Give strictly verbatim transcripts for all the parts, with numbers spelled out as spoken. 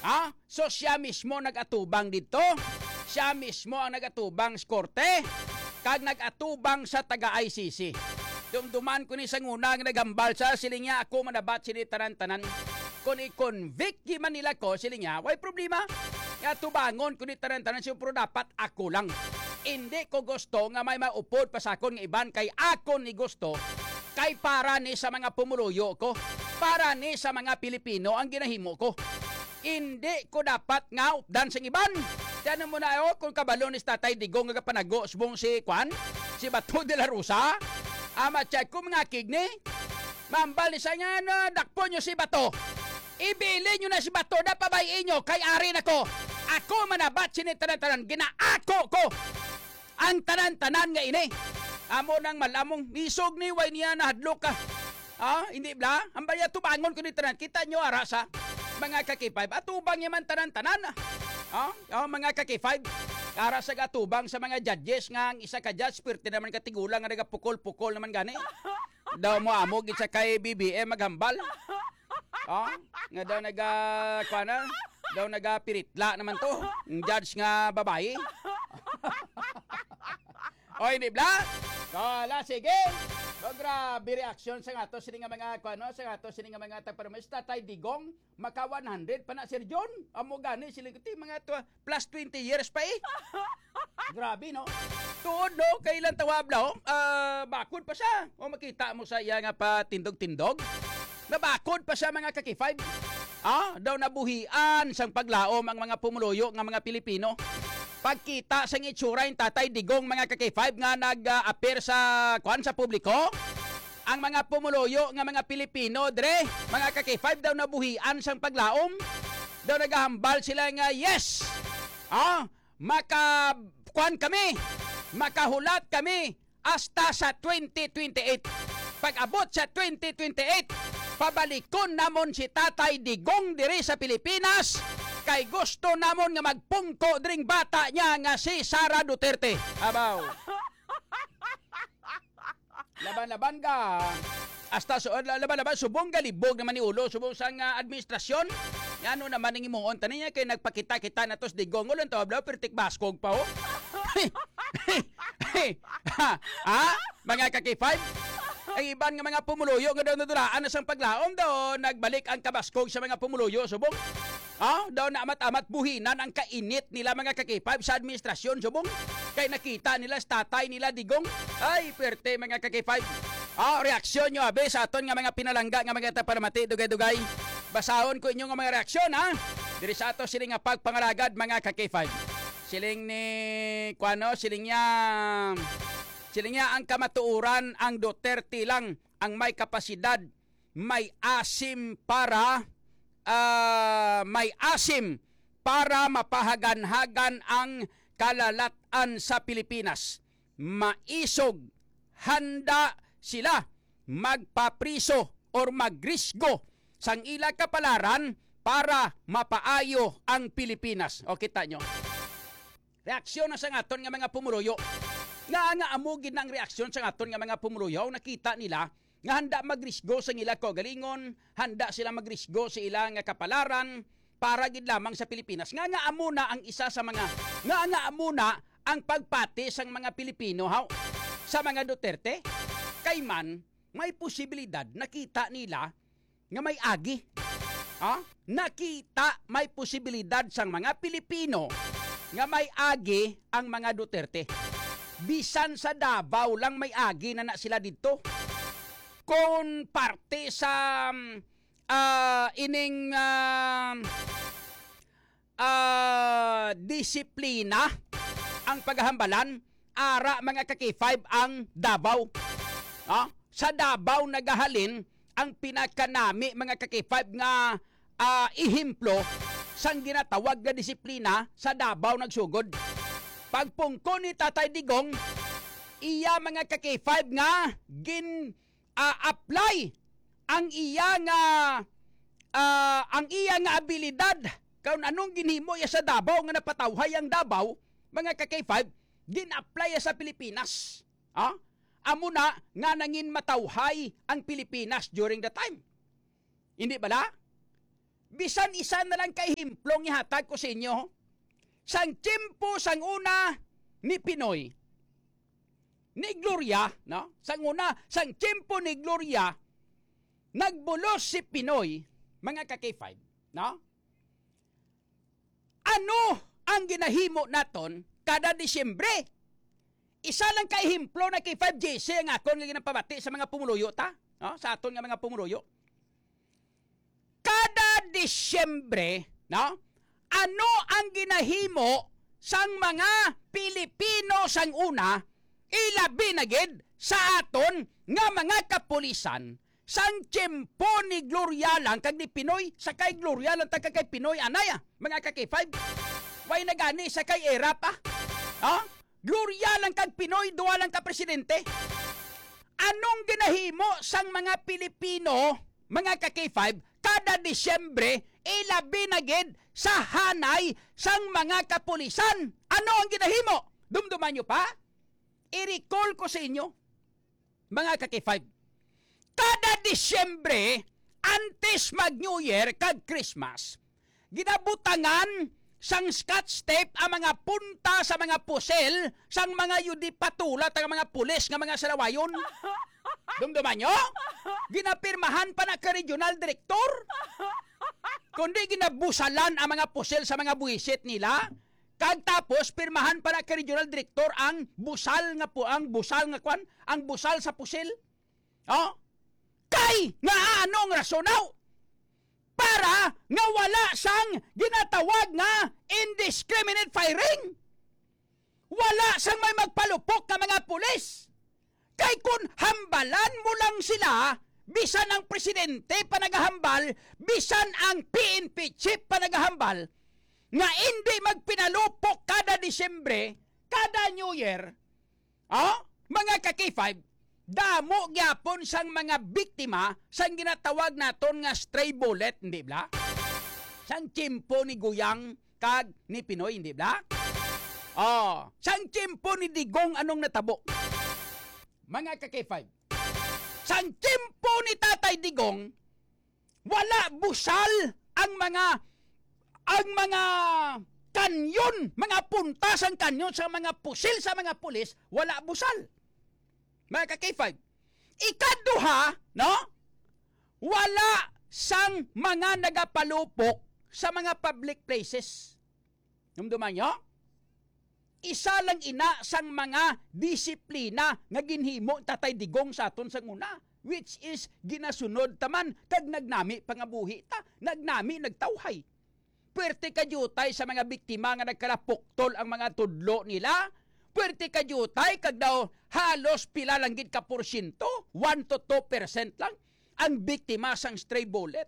Ah, so siya mismo nag-atubang dito. Siya mismo ang nag-atubang sa korte. Kag nag-atubang sa taga-I C C. Dumduman ko ni sa nguna nga nagambal sa siling niya ako manabat sini tanan-tanan. Kung i-convict di man nila ko siling niya, way problema. Nga tubangon ko ni tanan-tanan siya pero dapat ako lang. Hindi ko gusto nga may maupod pa sa akon nga iban kay ako ni gusto kay para ni sa mga pumuluyo ko. Para ni sa mga Pilipino ang ginahimo ko. Hindi ko dapat nga updan sa iban. Tiyan mo na ako kung kabalo ni Tatay Digong nga panago subong si Kwan, si Bato de la Rosa. Ama check ko mga kigni. Mambal ni sa nga na dakpo nyo si Bato. Ibili nyo na si Bato na pabayin nyo kay ari na ko. Ako manabat sinitanan-tanan. Ginaako ko ang tanan-tanan nga ini. Amo nang malamong misog ni way niya na hadlok ka. Ah, hindi bla? Ang baya tubangon ko ni tanan. Kita nyo arasa. Mga kaki-five. Atubang niya man tanan-tanan. Ah, oh, mga kaki-five. Para sa gatubang sa mga judges nga ang isa ka judge, pirti naman katigulang nga nagapukol-pukol naman gani. Daw mo amog isa kay B B M maghambal. Oh, nga daw naga kuana, daw naga piritla naman to. Ang judge nga babae. Oy, di bla? Kala sige. So, grabe reaksyon sa nga to sini nga mga kuano, sa nga to sini nga mga tagparmis Tatay Digong maka one hundred pa na Sir John. Amo gani sila kuti mga to, plus twenty years pa eh. Grabe no. Tuod no kailan tawabla oh. Uh, bakod pa siya. O makita mo sa iya nga pa tindog-tindog. Nabakod pa siya mga kaki-five. Ah, daw nabuhian sang paglaom ang mga pumuluyo nga mga Pilipino. Pagkita sa itsura yung Tatay Digong mga kaki-five nga nag-appear sa kuan sa publiko, ang mga pumuluyo nga mga Pilipino dre, mga kaki-five daw nabuhian sang paglaom. Daw nagahambal sila nga yes. Ah, maka kuan kami. Makahulat kami hasta sa twenty twenty-eight. Pag-abot sa twenty twenty-eight, pabalikon namon si Tatay Digong diri sa Pilipinas. Kay gusto namon nga magpungko dring bata niya nga si Sara Duterte. Abaw. Laban-laban ka. Hasta so, laban-laban subong galibog naman ni ulo subong sang uh, administrasyon. Ano naman ning imuon tanin niya kay nagpakita-kita na tos Digong ulo to ablaw pertik baskog pa oh. Ha? Mga kaki-five? Ang iban nga mga pumuluyo nga daw nadulaan na sang paglaom daw nagbalik ang kabaskog sa mga pumuluyo subong. Ah, daw na amat-amat buhinan ang kainit nila mga kaki-five sa administrasyon subong. Kay nakita nila sa tatay nila Digong. Ay, perte mga kaki-five. Ah, reaksyon nyo abe sa aton nga mga pinalangga nga mga taparamati dugay-dugay. Basahon ko inyo nga mga reaksyon ha. Diri sa ato siling nga pagpangalagad mga kaki-five. Siling ni kuano, siling niya siling niya ang kamatuuran ang Duterte lang ang may kapasidad, may asim para Uh, may asim para mapahagan-hagan ang kalalatan sa Pilipinas. Maisog, handa sila magpapriso or magrisgo sang ila kapalaran para mapaayo ang Pilipinas. O kita nyo. Reaksyon na sa ngaton nga mga pumuruyo. Nga nga amugin ng reaksyon sa ngaton nga mga pumuruyo. Nakita nila nga handa magrisgo sa ila kaugalingon, handa sila magrisgo sa ilang kapalaran para gid lamang sa Pilipinas. Nga nga amuna ang isa sa mga nga nga amuna ang pagpati sang mga Pilipino haw sa mga Duterte. Kay man may posibilidad nakita nila nga may agi. Ha? Nakita may posibilidad sang mga Pilipino nga may agi ang mga Duterte. Bisan sa Davao lang may agi na na sila dito. Kung parte sa uh, ining uh, uh, disiplina ang paghahambalan, ara mga kaki-five ang Davao. Ah, sa Davao nagahalin ang pinakanami mga kaki-five nga uh, ihimplo sang ginatawag nga disiplina sa Davao nagsugod. Pagpungko ni Tatay Digong, iya mga kaki-five nga gin Uh, apply ang iya nga uh, ang iya nga abilidad karon anong ginhimo ya sa Davao nga napatawhay ang Davao mga kaki-five gin-apply sa Pilipinas. Ah? Amo na nga nangin matawhay ang Pilipinas during the time. Hindi bala? bisan isa na lang kahimplong ihatag ko sa inyo. Sang tiyempo sang una ni Pinoy, ni Gloria, no? Sang una, sang tiyempo ni Gloria, nagbulos si Pinoy, mga ka-K five, no? Ano ang ginahimo naton kada Disyembre? Isa lang kahimplo na K five J C ang akon nga ginapabati sa mga pumuluyo ta, no? Sa aton nga mga pumuluyo. Kada Disyembre, no? Ano ang ginahimo sang mga Pilipino sang una, ilabi na gid sa aton nga mga kapulisan sang tiyempo ni Gloria lang kag ni Pinoy, sa kay Gloria lang ta kay Pinoy anaya, mga ka-K five. Way nagani sa kay era pa. Ha? Gloria lang kag Pinoy, duwa lang ka presidente. Anong ginahimo sang mga Pilipino, mga ka-K five, kada Disyembre, ilabi na gid sa hanay sang mga kapulisan? Ano ang ginahimo? Dumduman nyo pa? I-recall ko sa inyo, mga ka-K five. Kada Disyembre, antes mag-New Year kag Christmas, ginabutangan sang scotch tape ang mga punta sa mga pusel sang mga yudi patulat ang mga pulis nga mga salawayon. Dumduman nyo? Ginapirmahan pa na ka-regional director. Kundi ginabusalan ang mga pusel sa mga buwisit nila. Kag tapos pirmahan pa na ka-regional director ang busal nga po, ang busal nga kwan, ang busal sa pusel. Oh? Kay nga anong rasonaw? Para nga wala sang ginatawag nga indiscriminate firing. Wala sang may magpalupok ka mga pulis. Kay kung hambalan mo lang sila, bisan ang presidente pa nagahambal, bisan ang P N P chief pa nagahambal, nga hindi magpinalupok kada Disyembre, kada New Year, oh, mga ka-K five, damo gyapon sang mga biktima sang ginatawag naton nga stray bullet, hindi bla? Sang tiyempo ni Guyang kag ni Pinoy, hindi bla? Oh, sang tiyempo ni Digong anong natabo? Mga ka-K five, sang tiyempo ni Tatay Digong, wala busal ang mga ang mga kanyon, mga puntas ang kanyon sa mga pusil sa mga pulis, wala busal. Mga ka-K five, ikaduha, no? Wala sang mga nagapalupok sa mga public places. Numduman nyo? Isa lang ina sang mga disiplina nga ginhimo Tatay Digong sa aton sang una, which is ginasunod taman kag nagnami pangabuhi ta, nagnami nagtawhay. Puwerte kadyutay sa mga biktima nga nagkalapuktol ang mga tudlo nila. Puwerte kadyutay kag daw halos pila lang gid ka porsyento, one to two percent lang ang biktima sang stray bullet.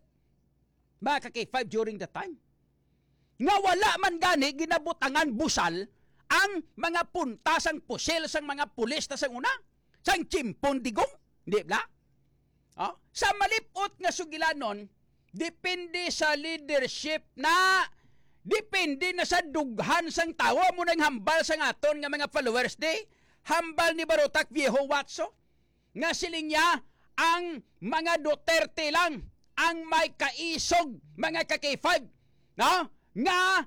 Mga ka-K five during the time. Nga wala man gani ginabutangan busal ang mga punta sang pusil sang mga pulis ta sang una, sang Chimpon Digong, di ba? Oh? Sa malipot nga sugilanon, depende sa leadership na, depende na sa dughan sang tawo mo nang hambal sang aton nga mga followers di, hambal ni Barotac Viejo Watso, nga siling niya ang mga Duterte lang ang may kaisog mga ka-K five, no? Nga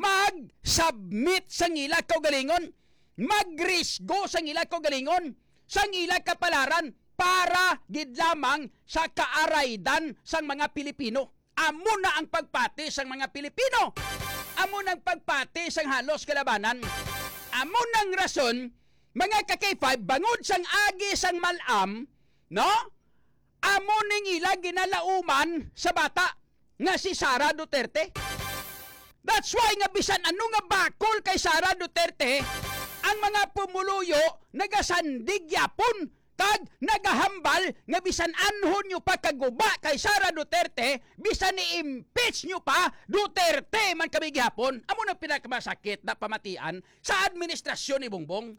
mag-submit sang ila kaugalingon, magrisgo sang ila kaugalingon, sang ila kapalaran para gid lamang sa kaaraydan sang mga Pilipino. Amo na ang pagpati sang mga Pilipino. Amo nang pagpati sang halos kalabanan. Amo nang rason, mga ka-K five, bangod sang agi sang malam, no? Amo ning ila ginalauman sa bata nga si Sara Duterte. That's why nga bisan ano nga bakol kay Sara Duterte, ang mga pumuluyo nagasandig yapon kag nagahambal nga bisan anhon nyo pa kaguba kay Sara Duterte, bisan ni-impeach nyo pa Duterte man kami gyapon. Amo nang pinakamasakit na pamatian sa administrasyon ni Bongbong.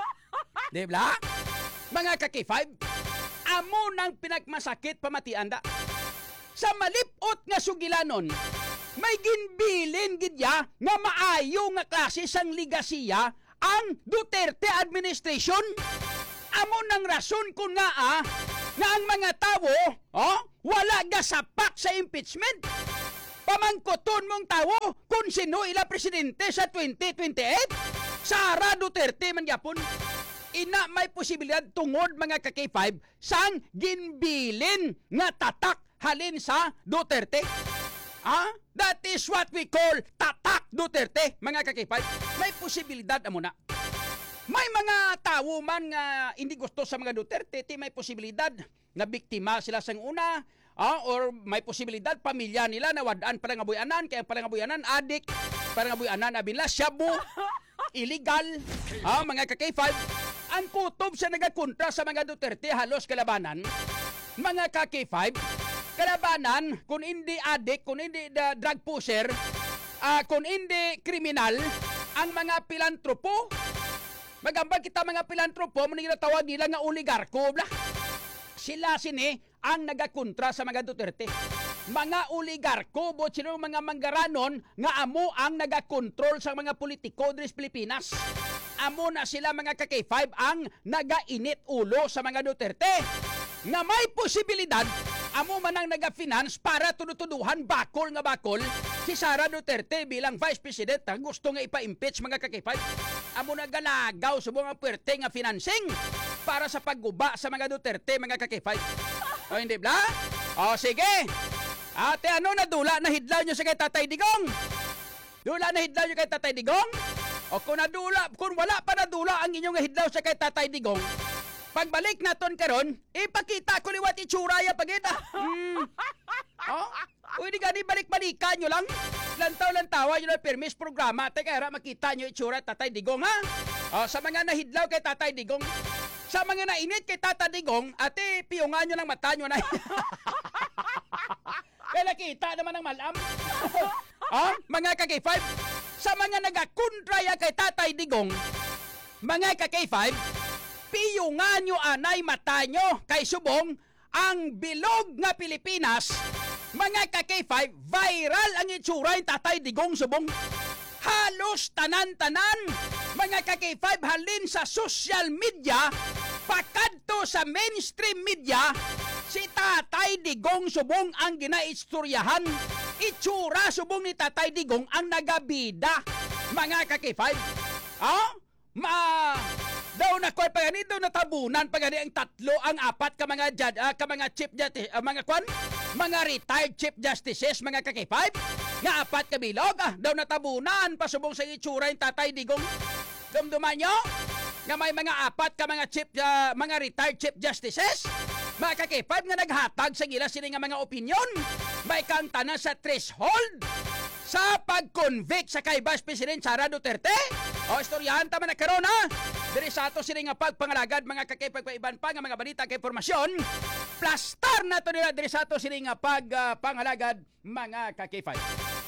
Di ba? Mga ka-K five, amo nang pinakamasakit pamatian da. Sa malipot nga sugilanon, may ginbilin gidya nga maayo nga klase sang ligasiya ang Duterte administration. Amo nang rason kun nga ah, nga ang mga tawo, oh, wala gasapak sa impeachment. Pamangkoton mong tawo kung sino ila presidente sa twenty twenty-eight? Sara Duterte man yapon. Ina may posibilidad tungod mga ka-K five sang ginbilin nga tatak halin sa Duterte. Ah, that is what we call tatak Duterte, mga ka-K five. May posibilidad amo na. May mga tawo man nga hindi gusto sa mga Duterte, ti may posibilidad na biktima sila sang una, ah, or may posibilidad pamilya nila na wadaan para nga buyanan, kaya para nga buyanan adik, para nga buyanan abila shabu, illegal, ah, mga ka-K five. Ang kutob sa nagakontra sa mga Duterte halos kalabanan, mga ka-K five, kalabanan kung hindi adik, kung hindi uh, drug pusher, uh, kung hindi kriminal, ang mga pilantropo. Magambag kita mga pilantropo, manong ginatawag nila nga oligarko, bla. Sila sini ang nagakontra sa mga Duterte. Mga oligarko, bo sino mga manggaranon nga amo ang nagakontrol sa mga politiko diri sa Pilipinas. Amo na sila mga ka-K five ang nagainit ulo sa mga Duterte. Nga may posibilidad, amo man ang naga-finance para tudutuduhan bakol nga bakol si Sara Duterte bilang Vice President na gusto nga ipa-impeach mga ka-K five. Amo na galagaw sa mga puwerte nga financing para sa pagguba sa mga Duterte mga ka-K five. O hindi bla? O sige. Ate ano na dula na hidlaw nyo sa kay Tatay Digong? Dula na hidlaw nyo kay Tatay Digong? O kung nadula, kung wala pa nadula ang inyong hidlaw sa kay Tatay Digong, pagbalik naton karon, ipakita ko ni what itsura ya pagita. Hmm. Oh, pwede gani balik-balikan nyo lang. Lantaw-lantawa nyo na permis programa. Teka, hara, makita nyo itsura Tatay Digong, ha? O, sa mga nahidlaw kay Tatay Digong, sa mga nainit kay Tatay Digong, ate, piyungan nyo lang mata nyo na. Kaya nakita naman ang malam. Oh, mga ka-K five, sa mga nagakontraya kay Tatay Digong, mga ka-K five, piyungan nyo anay mata nyo kay subong ang bilog nga Pilipinas. Mga ka-K five, viral ang itsura yung Tatay Digong subong. Halos tanan-tanan, mga ka-K five, halin sa social media, pakadto sa mainstream media, si Tatay Digong subong ang ginaistoryahan. Itsura subong ni Tatay Digong ang nagabida. Mga ka-K five, ah, ma... Daw na koy pagani daw natabunan pagani ang tatlo ang apat ka mga judge uh, ka mga chief justice uh, mga kwan mga retired chief justices mga ka-K five nga apat ka bilog ah, daw natabunan pasubong sa itsura yung Tatay Digong. Dumduman nyo nga may mga apat ka mga chief uh, mga retired chief justices mga ka-K five nga naghatag sa gila sini nga mga opinion. May kang tanan sa threshold sa pag-convict sa kay Vice President Sara Duterte. O istoryahan tama na karon ha. Diri sa ato sila nga pagpangalagad mga ka-K five paiban pa nga mga balita kay informasyon. Plastar na to nila diri sa ato sila nga pagpangalagad uh, mga ka-K five.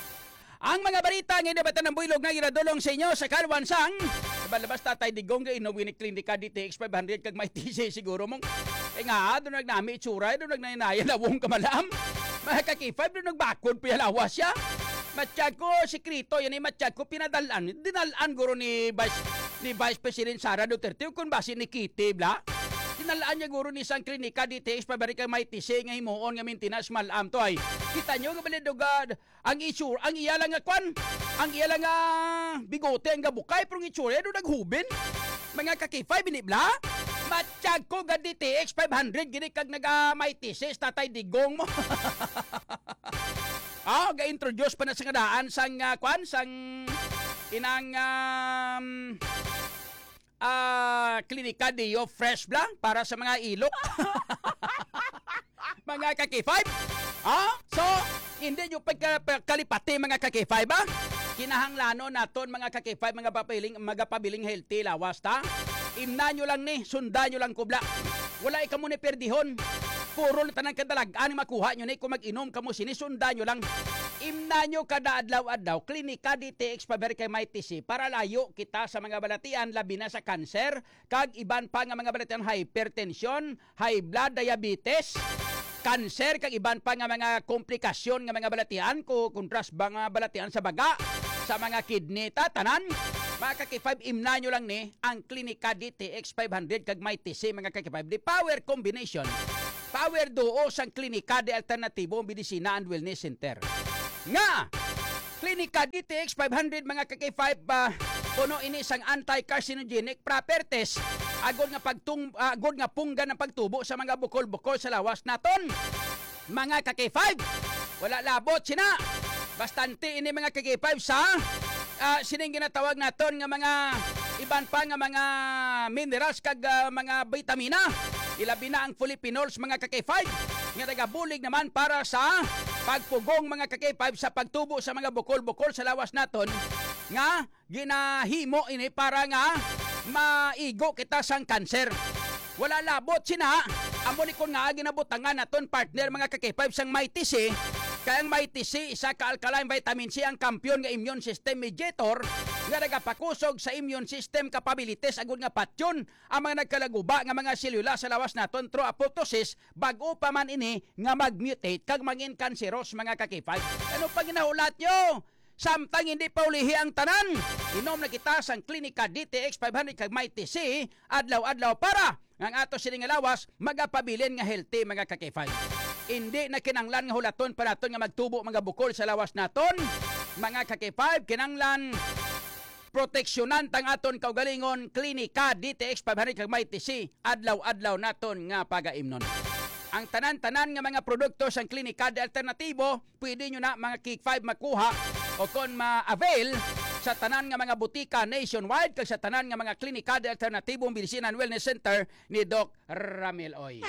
Ang mga balita nga debatan ng builog nga ginadulong sa inyo sa Kalwansang. Labas Tatay Digong nga inawin ni klinika D T X five hundred kag may T C siguro mong. Eh nga, doon nagnami itsura, doon nagnanaya lawong kamalam. Mga ka-K five, doon nagbakod piyalawas siya. Matsyag ko, sikrito, yan ay matsyag ko, pinadalan. Dinalaan guro ni Vice, ni Vice President Sara Duterte, kung basi ni Kitty, bla. Dinalaan niya guro ni isang klinika, D T X, pabalik kang may tisi, nga himuon, nga maintenance, malam to ay. Kita nyo, nga balidugad, ang issue, ang iya lang nga kwan, ang iya lang nga bigote, ang gabukay, pero ang issue, doon naghubin. Mga ka-K five, ini bla. Matsyag ko, ga D T X five hundred, gini kag naga may tisi, Tatay Digong mo. Oh, ga-introduce pa na sa kadaan sang uh, kwan, sang inang um, uh, klinika Dio Fresh Blanc para sa mga ilok. Mga ka-K five. Ah, so, hindi nyo pagkalipati mga ka-K five, ah? Kinahanglano naton mga ka-K five, mga papiling, mga pabiling healthy lawas, ta? Imna nyo lang ni, sundan nyo lang kubla. Wala ikaw mo ni perdihon. Puro na tanang kadalagaan makuha nyo ni kung mag-inom kamo sinisundan nyo lang. Imna nyo kada adlaw-adlaw, klinika D T X paber kay may T C para layo kita sa mga balatian, labi na sa kanser, kag iban pa nga mga balatian hypertension, high blood, diabetes, kanser, kag iban pa nga mga komplikasyon nga mga balatian ko kontras ba nga balatian sa baga, sa mga kidney ta, tanan. Mga ka-K five, imna nyo lang ni ang klinika D T X five hundred kag may T C mga ka-K five, the power combination. Power duo sang klinika de alternatibo medisina and wellness center. nga Clinica D T X five hundred mga ka-K five uh, puno ini sang anti-carcinogenic properties agod nga pagtung uh, agod nga punggan ng pagtubo sa mga bukol-bukol sa lawas naton. Mga ka-K five, wala labot sina. Bastante ini mga ka-K five sa uh, sining ginatawag naton nga mga iban pa nga mga minerals kag uh, mga vitamina. Ilabi na ang polyphenols mga ka-K five nga nagabulig naman para sa pagpugong mga ka-K five sa pagtubo sa mga bukol-bukol sa lawas naton nga ginahimo ini para nga maigo kita sang kanser. Wala labot sina. Amo ni kon nga ginabutangan naton partner mga ka-K five sang Mighty C. Kaya ang Mighty C, isa ka alkaline vitamin C ang kampiyon nga immune system mediator nga nagapakusog sa immune system capabilities agud nga patyon ang mga nagkalaguba nga mga selula sa lawas naton through apoptosis bag-o pa man ini nga mag-mutate kag maging kanseros mga ka-K five. Ano pa ginahulat nyo? Samtang hindi pa ulihi ang tanan, inom na kita sang Clinica D T X five hundred kag Mighty C adlaw-adlaw para ang ato sining lawas magapabilin nga healthy mga ka-K five. Hindi na kinanglan nga hulaton pa naton nga magtubo mga bukol sa lawas naton. Mga ka-K five, kinanglan proteksyonan tang aton kaugalingon Clinica D T X five hundred kag Mighty C adlaw-adlaw naton nga pagaimnon. Ang tanan-tanan nga mga produkto sang Clinica de Alternatibo, pwede nyo na mga K five makuha o kon ma-avail sa tanan nga mga butika nationwide kag sa tanan nga mga Clinica de Alternatibo Medicine and Wellness Center ni Doc Ramil Oy.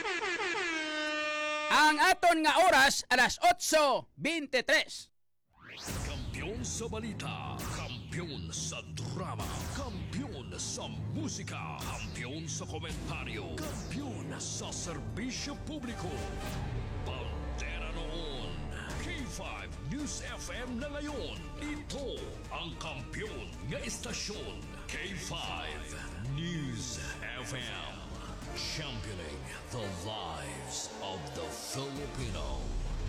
Ang aton nga oras alas eight twenty-three. Kampiyon sa balita, kampiyon sa drama, kampiyon sa musika, kampiyon sa komentaryo, kampiyon sa serbisyo publiko. Pantera noon, K five News F M na ngayon. Ito ang kampiyon nga istasyon, K five News F M. Championing the lives of the Filipino.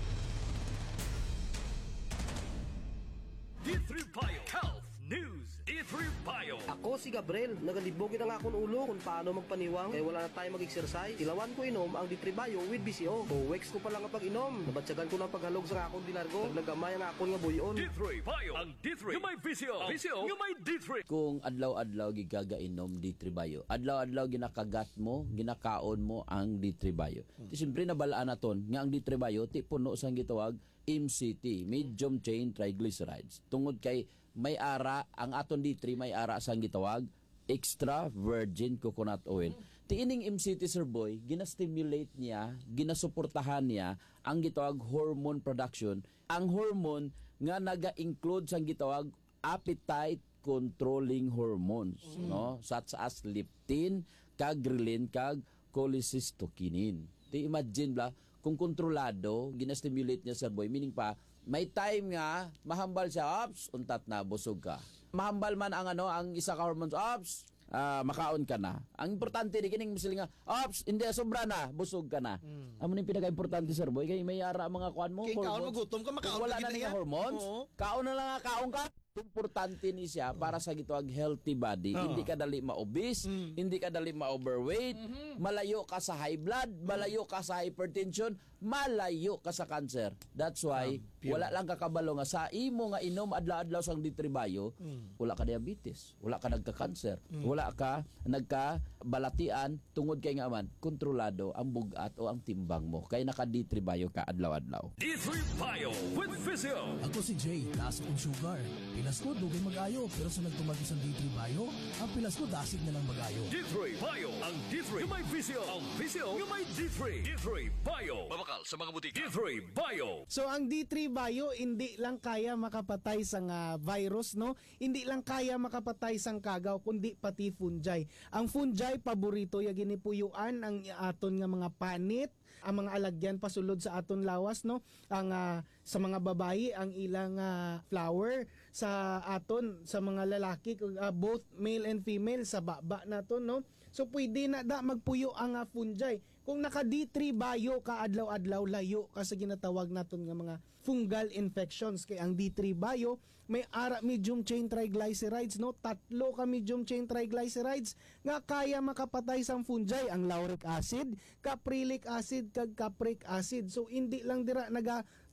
D three Bio Health News. D three Bio. Ako si Gabriel, nagalibogin ang akong ulo kung paano magpaniwang kaya wala na tayo mag-exercise. Tilawan ko inom ang D three Bio with B C O. O weeks ko pa lang ang pag-inom. Nabatsagan ko ng paghalog sa akong dilargo. Naglagamay ang akong nga buyon. D three Bio. Ang D three yung may B C O. B C O yung may D three. Kung adlaw-adlaw gigagainom D three Bio, adlaw-adlaw ginakagat mo, ginakaon mo ang D three Bio. Hmm. Siyempre nabalaan naton nga ang D three Bio ti puno sang gitawag M C T, medium chain triglycerides. Tungod kay may ara ang aton D three may ara sang gitawag extra virgin coconut oil. Tiining M C T Sir Boy, gina-stimulate niya, ginasuportahan niya ang gitawag hormone production. Ang hormone nga naga-include sang gitawag appetite controlling hormones, mm. no? Such as leptin, kag ghrelin, kag cholecystokinin. Ti imagine bla kung kontrolado, gina-stimulate niya Sir Boy, meaning pa may time nga mahambal siya, ops, untat na busog ka. Mahambal man ang ano, ang isa ka hormones, ops, uh, makaon ka na. Ang importante di kining misili nga, ops, hindi sobra na, busog ka na. Mm. Amo ning pinaka-importante Sir Boy, kay may ara mga kuan mo, kay kaon magutom ka, makaon wala na nga hormones. Oo. Kaon na lang nga kaon ka. Importante ni siya para sa gitawag healthy body. Oh. Hindi ka dali ma-obese, mm. hindi ka dali ma-overweight, mm-hmm. malayo ka sa high blood, malayo ka sa hypertension, malayo ka sa cancer. That's why um, wala lang kakabalo nga sa imo nga inom adlaw-adlaw sang D three Bio, mm. wala ka diabetes, wala ka nagka-cancer, mm. wala ka nagka-balatian tungod kay nga man kontrolado ang bugat o ang timbang mo. Kay naka D three Bio ka adlaw-adlaw. D three Bio with Physio. Ako si Jay, taas akong sugar. Pilas ko, dugay mag-ayo. Pero sa nagtumagis ang D three Bio, ang pilas ko, dasig na lang mag-ayo. D three Bio. Ang D three yung may Physio. Ang Physio yung may D three. D three Bio. Babakal sa mga butika. D three Bio. So ang D three Bio, hindi lang kaya makapatay sa uh, virus, no? Hindi lang kaya makapatay sang kagaw, kundi pati fungi. Ang fungi, paborito, ya ginipuyuan ang aton nga mga panit, ang mga alagyan pasulod sa aton lawas, no? Ang uh, sa mga babayi ang ilang uh, flower, sa aton sa mga lalaki uh, both male and female sa baba naton, no? So pwede na da magpuyo ang uh, fungi. Kung naka D three Bio ka adlaw-adlaw, layo ka sa ginatawag naton nga mga fungal infections. Kay ang D three Bio may ara medium chain triglycerides, no? Tatlo ka medium chain triglycerides nga kaya makapatay sang fungi, ang lauric acid, caprylic acid kag capric acid. So hindi lang dira naga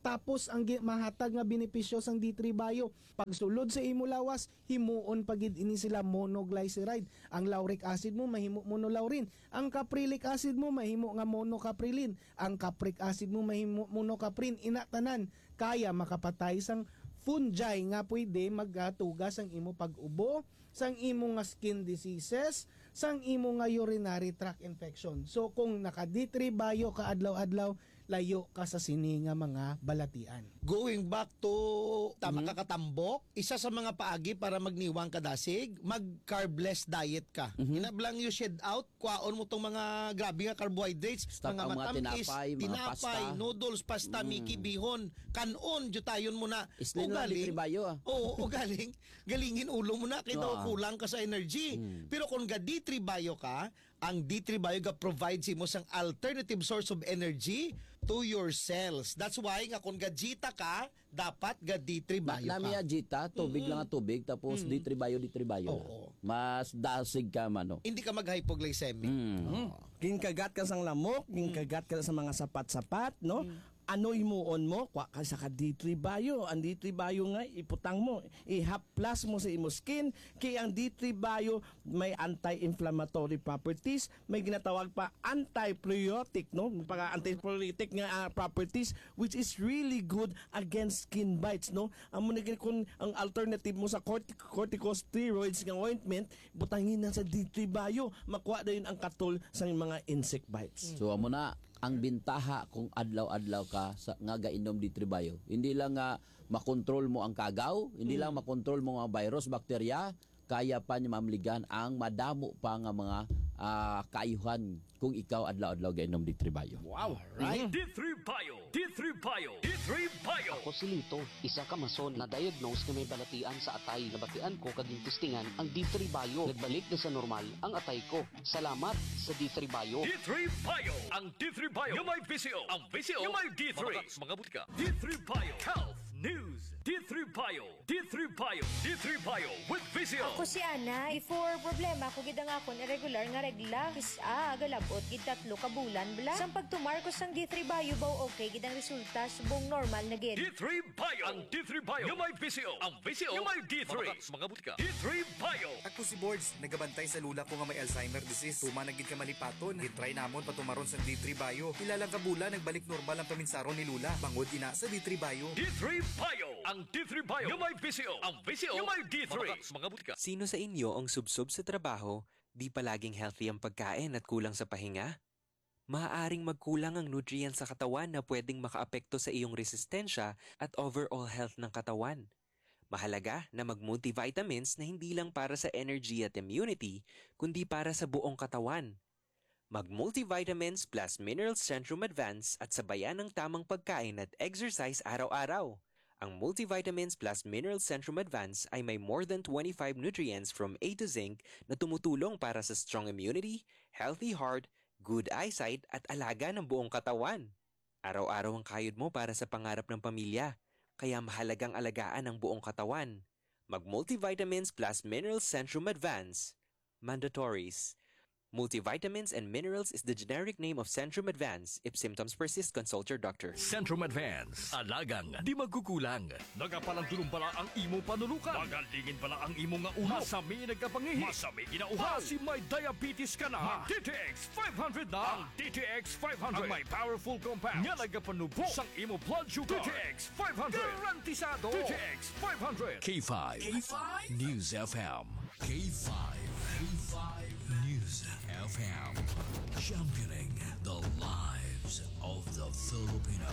Tapos ang gi- mahatag nga benepisyo sang D three Bio, pagsulod sa imo lawas, himuon pagid ini sila monoglyceride. Ang lauric acid mo mahimo monolaurin, ang caprylic acid mo mahimo nga monocaprilin, ang capric acid mo mahimo monocaprin. Ina tanan kaya makapatay sang fungi nga pwede magatugas ang imo pag-ubo, sang imo nga skin diseases, sang imo nga urinary tract infection. So kung naka D three Bio ka adlaw-adlaw, layo ka sa sini nga mga balatian. Going back to tama ka katambok, isa sa mga paagi para magniwang ka dasig, mag carbless diet ka. Mhm. Inablang you shed out, kwaon mo tong mga grabe nga carbohydrates, Stop mga ang mga matamis, tinapay, mga tinapay, pasta. noodles, pasta, Mm. miki, bihon, kanon, jutayon mo na. Islin O na D galing, three Bio ah. Oo, o galing, galingin ulo mo na, kaya daw Ah. kulang ka sa energy. Mm. Pero kung ga D three Bio ka, ang D three Bio ga provides mo sang alternative source of energy to your cells. That's why nga kung gajita ka, dapat ga D three Na, Bio ka. namiya Jita, tubig lang ang tubig, tapos D three Bio, D three Bio. Oo. Mas dasig ka man, no? Hindi ka mag-hypoglycemic. Mm. Ginkagat ka sang lamok, ginkagat ka sa mga sapat-sapat, no? Ano imuon mo? Kwa ka sa ka D three Bio. Ang D three Bio nga, iputang mo. I-haplas mo sa imo skin. Kaya ang D three Bio may anti-inflammatory properties. May ginatawag pa anti-priotic, no? Pag anti-priotic nga ah, properties, which is really good against skin bites, no? Ang muna kung ang alternative mo sa cortic- corticosteroids nga ointment, butangin na sa D three Bio. Makuha na yun ang katol sa mga insect bites. So amo na ang bintaha kung adlaw-adlaw ka sa nga gainom D three Bio. Hindi lang nga makontrol mo ang kagaw, hindi lang makontrol mo ang virus, bakterya, kaya pa niya mamligan ang madamo pa nga mga ah, kaayuhan kung ikaw adlaw-adlaw gainom D three Bio. Wow, right? D three Bio, D three Bio, D three Bio. Ako si Lito, isa ka mason na diagnose na may balatian sa atay. Nabatian ko kaging testingan ang D three Bio. Nagbalik na sa normal ang atay ko. Salamat sa D three Bio. D three Bio, ang D three Bio. Yung may V C O, ang V C O, yung may D three. Mga butika. D three Bio, Health News. D three Bio, D three Bio, D three Bio with V C O. Ako si Ana, before problema ko gid ang akon irregular nga regla. Isa agalabot gid tatlo ka bulan bala. Sang pagtumar ko sang D three Bio baw okay gid ang resulta subong normal na gid. D three Bio, ang D three Bio. Yung may V C O, ang V C O, yung may D three. Mga butika. D three Bio. Ako si Boards, nagabantay sa lula ko nga may Alzheimer disease. Tuma nagid ka malipaton. Gitry namon patumaron sa D three Bio. Ilalang kabula nagbalik normal ang paminsaron ni Lula. Bangod ina sa D three Bio. D three Bio, ang D three Bio. Yung may V C O, ang V C O, yung may D three. Mga butika. Sino sa inyo ang subsob sa trabaho, di palaging healthy ang pagkain at kulang sa pahinga? Maaaring magkulang ang nutrients sa katawan na pwedeng makaapekto sa iyong resistensya at overall health ng katawan. Mahalaga na mag-multivitamins na hindi lang para sa energy at immunity, kundi para sa buong katawan. Mag-multivitamins plus Minerals Centrum Advance at sabayan ng tamang pagkain at exercise araw-araw. Ang Multivitamins plus Minerals Centrum Advance ay may more than twenty-five nutrients from A to zinc na tumutulong para sa strong immunity, healthy heart, good eyesight at alaga ng buong katawan. Araw-araw ang kayod mo para sa pangarap ng pamilya, kaya mahalagang alagaan ang buong katawan. Mag-Multivitamins plus Minerals Centrum Advance. Mandatories. Multivitamins and minerals is the generic name of Centrum Advance. If symptoms persist, consult your doctor. Centrum Advance. Alagang, di magkukulang. Nagapalandulong pala ang imo panulukan. Magalingin pala ang imo nga ulo. Masami nagkapangihi. Masami ginauhaw. Kasi may diabetes ka na. D T X five hundred na. Ang D T X five hundred. Ang may powerful compounds. Nga nagapanubok sang imo blood sugar. D T X five hundred. Garantisado. D T X five hundred. K five. K five. News F M. K five. K five. News F M. Championing the lives of the Filipino.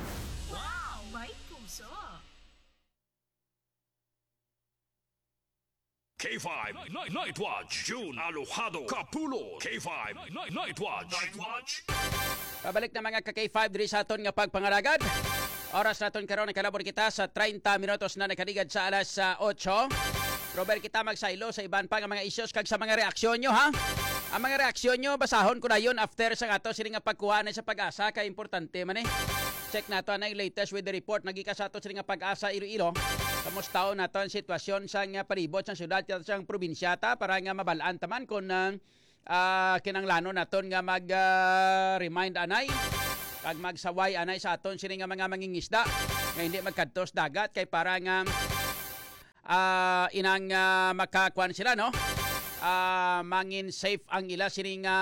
Wow! May puso! K five Night, Night Watch. June Alojado. Kapulo. K five Night, Night Watch. Night Watch. Pabalik na mga ka-K five diri sa aton nga pagpangaragad. Oras naton karon nakalabor kita sa thirty minutos na nakaligad sa alas uh, eight. Robert, kita magsaylo sa iban pa nga mga issues kag sa mga reaksyon nyo, ha? Ang mga reaksyon nyo, basahon ko na yun after sa ato sila nga pagkuha na sa pag-asa, kaya importante man eh. Check nato na yung latest with the report, nagika sa ato sila nga pag-asa Iloilo. Kamusta nato ang sitwasyon sa nga palibot sa syudad at sa probinsya ta para nga mabalaan taman kung uh, uh, kinanglano naton nga mag-remind uh, anay kag magsaway anay sa aton sini nga mga mangingisda nga hindi magkadtos dagat kay para nga uh, inang uh, makakuan sila no uh, mangin safe ang ila sini nga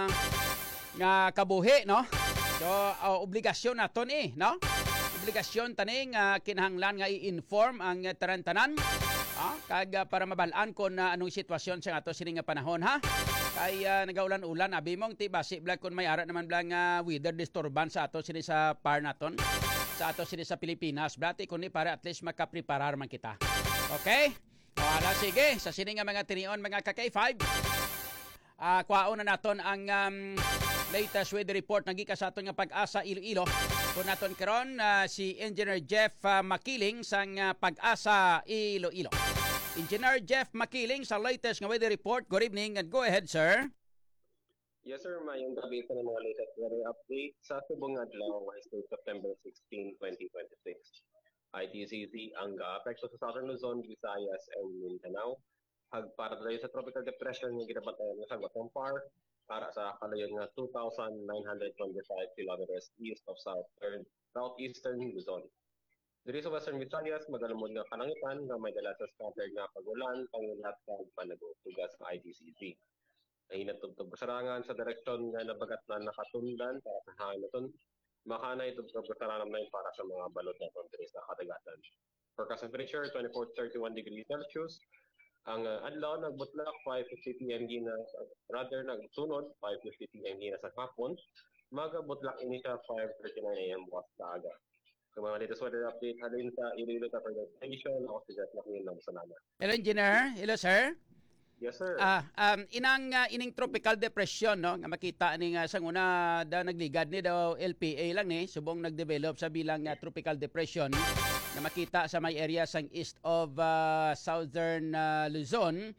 nga kabuhi no so uh, obligasyon naton eh no obligasyon tani nga kinahanglan nga i-inform ang uh, tanan-tanan ah, kag uh, para mabalaan kon uh, anong sitwasyon sa ato sini nga panahon ha kay uh, nagaulan-ulan abi mong ti basi blag kun may ara naman blang uh, weather disturbance sa ato sini sa par naton sa ato sini sa Pilipinas blati kundi para at least makapreparar man kita okay wala sige sa sini nga mga tinion mga ka K five uh, kwaon na naton ang um, latest weather report nagika sa aton nga Pag-asa Iloilo kun naton karon uh, si Engineer Jeff uh, Makiling sang uh, Pag-asa Iloilo. Engineer Jeff Makiling sa latest nga weather report. Good evening and go ahead, sir. Yes, sir. Mayong gabi sa mga latest weather update sa subong adlaw Wednesday, September sixteenth, twenty twenty-six. I T C Z ang apekto sa Southern Luzon, Visayas, and Mindanao. Hagpara tayo sa tropical depression nga ginabatayan nga sa Guatampar para sa kalayon nga two thousand nine hundred twenty-five kilometers east of southern southeastern Luzon. Diri sa Western Visayas, magalamod nga kalangitan nga may dala sa scattered nga pagulan, pangulat kag panago tugas ng I T C Z. Ay natugtog kasarangan sa direksyon nga nabagat na nakatundan para sa hangin naton. Makanay tugtog kasarangan na para sa mga balod na diri sa kadagatan. Forecast temperature twenty-four to thirty-one degrees Celsius. Ang uh, adlaw nagbutlak five fifty p m gina rather nagsunod five fifty p m gina sa hapon. Magabutlak ini sa five thirty-nine a m bukas sa aga. Kung mga latest weather update halin sa Iloilo sa presentation ako si Jeff Makiling ng Sanana. Hello engineer, hello sir. Yes sir. Ah, um, inang uh, ining tropical depression no nga makita ni nga sang una da nagligad ni daw L P A lang ni subong nagdevelop sa bilang uh, tropical depression nga makita sa may area sang east of uh, southern uh, Luzon.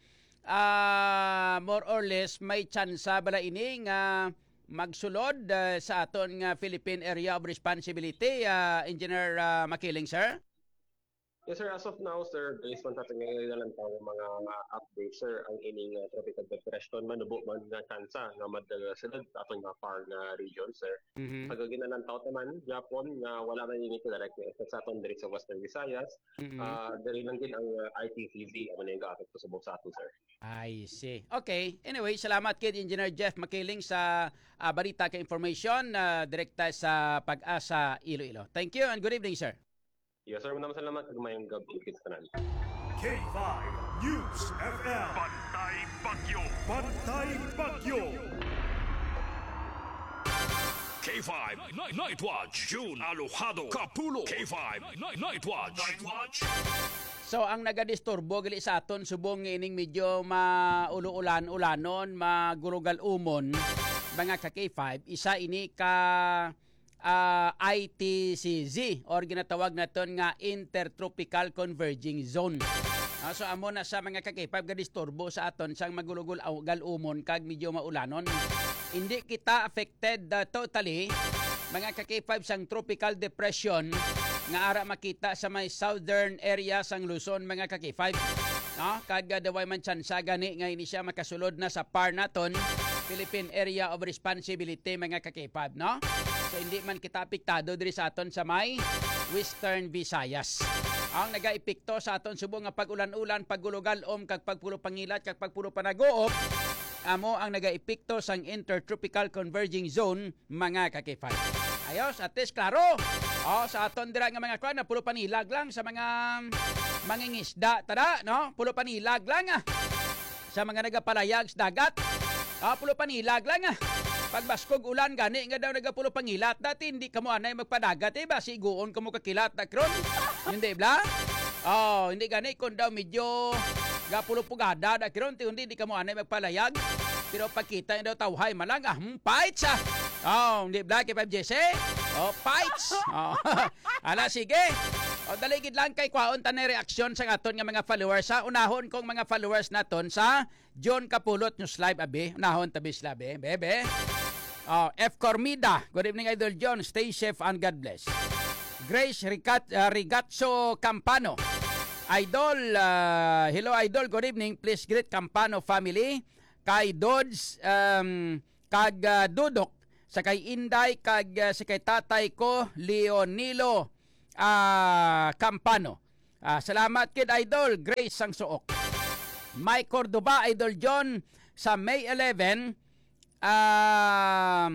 Uh, more or less may tsansa bala ini nga magsulod uh, sa aton nga Philippine Area of Responsibility, uh, Engineer uh, Makiling, sir? Yes sir, as of now sir, based on sa tingin na lang tayo mga uh, updates sir, ang ining uh, tropical depression manubo man nga kansa nga madagasunod sa atong mga far nga region sir. Mm-hmm. Pagagina ng tao naman, Japon nga wala man ini direct na effect sa aton diri sa Western Visayas. Mm-hmm. Uh, diri lang din ang uh, I T C Z ang mga ga-apekto sa buong sa aton sir. I see. Okay. Anyway, salamat kay Engineer Jeff Makiling sa uh, balita ka information uh, direkta sa Pag-asa Iloilo. Thank you and good evening, sir. Yes sir, maraming salamat kag mayong gabi kids tanan. K five News F M. Bantay Bagyo. Bantay Bagyo. K five Night, Night Watch. June Alojado. Kapulo. K five Night, Night Watch. Night Watch. So ang nagadisturbo gali sa aton subong ining medyo maulo-ulan-ulanon, magurugal-umon mga ka K five, isa ini ka uh, I T C Z or ginatawag naton nga Intertropical Converging Zone. Uh, so amo na sa mga ka K five gadisturbo sa aton sang magulugol-galumon kag medyo maulanon. Hindi kita affected uh, totally mga ka K five sang tropical depression nga ara makita sa may southern area sang Luzon mga ka K five. No? Kag daway man tsansa gani nga ini siya makasulod na sa par naton Philippine Area of Responsibility mga ka K five, no? So hindi man kita apektado diri sa aton sa may Western Visayas. Ang nagaepekto sa aton subong nga pag-ulan-ulan, paggulugalom kag pagpulo pangilat kag pagpulo panaguop amo ang nagaepekto sang Intertropical Converging Zone mga ka K five. Ayos, at least klaro. Oh, sa aton dira nga mga kwan na pulo panilag lang sa mga mangingisda tada, no? Pulo panilag lang ah. Sa mga nagapalayag sa dagat. Ah, pulo panilag lang ah. Pagbaskog ulan gani nga daw nagapulo pangilat dati hindi kamo anay magpadagat eh ba siguon kamo kakilat na kron. Hindi bla? Oh, hindi gani kun daw medyo gapulo pugada da kron ti hindi di kamo anay magpalayag. Pero pagkita daw tawhay malang ah, hmm, fights ah. Oh, hindi bla kay five J C? Oh, fights. Oh. Ala sige. O daligid lang kay kwaon tanay reaksyon sa aton nga mga followers sa unahon kong mga followers naton sa John Kapulot News Live abi. Unahon tabi sila be. Bebe. Oh, F Cormida. Good evening Idol John. Stay safe and God bless. Grace Rigat uh, Rigazzo Campano. Idol, uh, hello Idol. Good evening. Please greet Campano family. Kay Dodds um, kag uh, Dudok sa kay Inday kag uh, sa kay tatay ko Leonilo uh, Campano. Uh, salamat kid Idol Grace sang suok. Mike Cordoba, Idol John, sa May eleven, uh,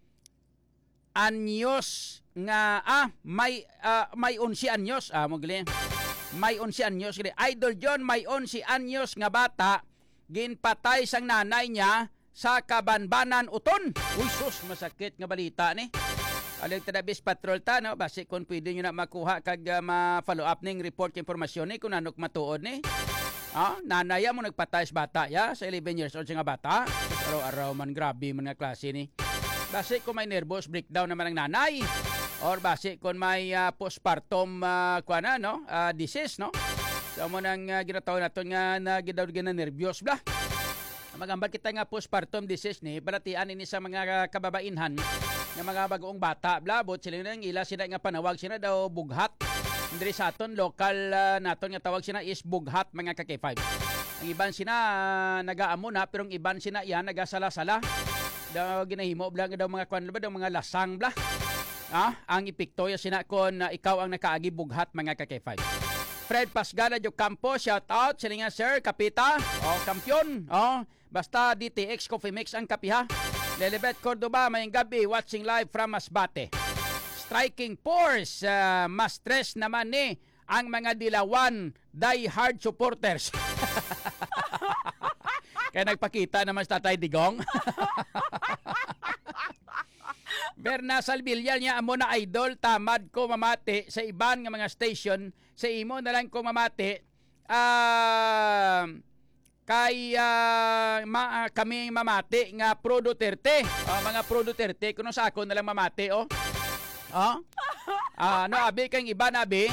anyos nga ah may uh, may unsi anyos ah mogli may unsi anyos gini. Idol John, may unsi anyos nga bata ginpatay sang nanay niya sa Kabanbanan Uton. Uy sus, masakit nga balita ni. Aling Tadabis Patrol ta no, basi kung pwede nyo na makuha kag uh, ma-follow up ning report informasyon ni kung anok matuod ni. Ah, nanaya mo nagpatay sa bata ya sa eleven years old nga bata. Araw-araw man grabe man nga klase ni. Basi kung may nervous breakdown naman ang nanay or basi kung may uh, postpartum uh, kuana no, uh, disease no. So mo nang uh, ginataw naton nga nagidaw gina nervyos bla. Magambal kita nga postpartum disease ni balatian ini sa mga kababainhan nga mga bagoong bata bla bot sila nang ila sila nga panawag sila daw bughat. Diri sa aton local uh, naton nga tawag sina is bughat mga ka K five. Ang iban sina uh, nagaamo na pero ang iban sina yan nagasala-sala. Daw ginahimo bla daw mga kwan ba daw mga lasang bla. Ah, ang epekto ya sina kon uh, ikaw ang nakaagi bughat mga ka K five. Fred Pasgala jo Campo, shout out sila nga sir kapita. Oh, kampiyon. Oh, basta D T X Coffee Mix ang kapiha. Lelibet Cordoba, mayang gabi watching live from Masbate. Striking force, uh, mas stress naman ni ang mga Dilawan die-hard supporters. Kaya nagpakita naman sa Tatay Digong. Berna Salvillan niya amo na idol, tamad ko mamati sa iban nga mga station, sa imo na lang ko mamati. Ah... Uh, kay uh, ma, uh, kami mamati nga pro Duterte. Uh, mga pro Duterte kuno sa ako na lang mamati oh. Oh? Ah, no abi kang iba na abi.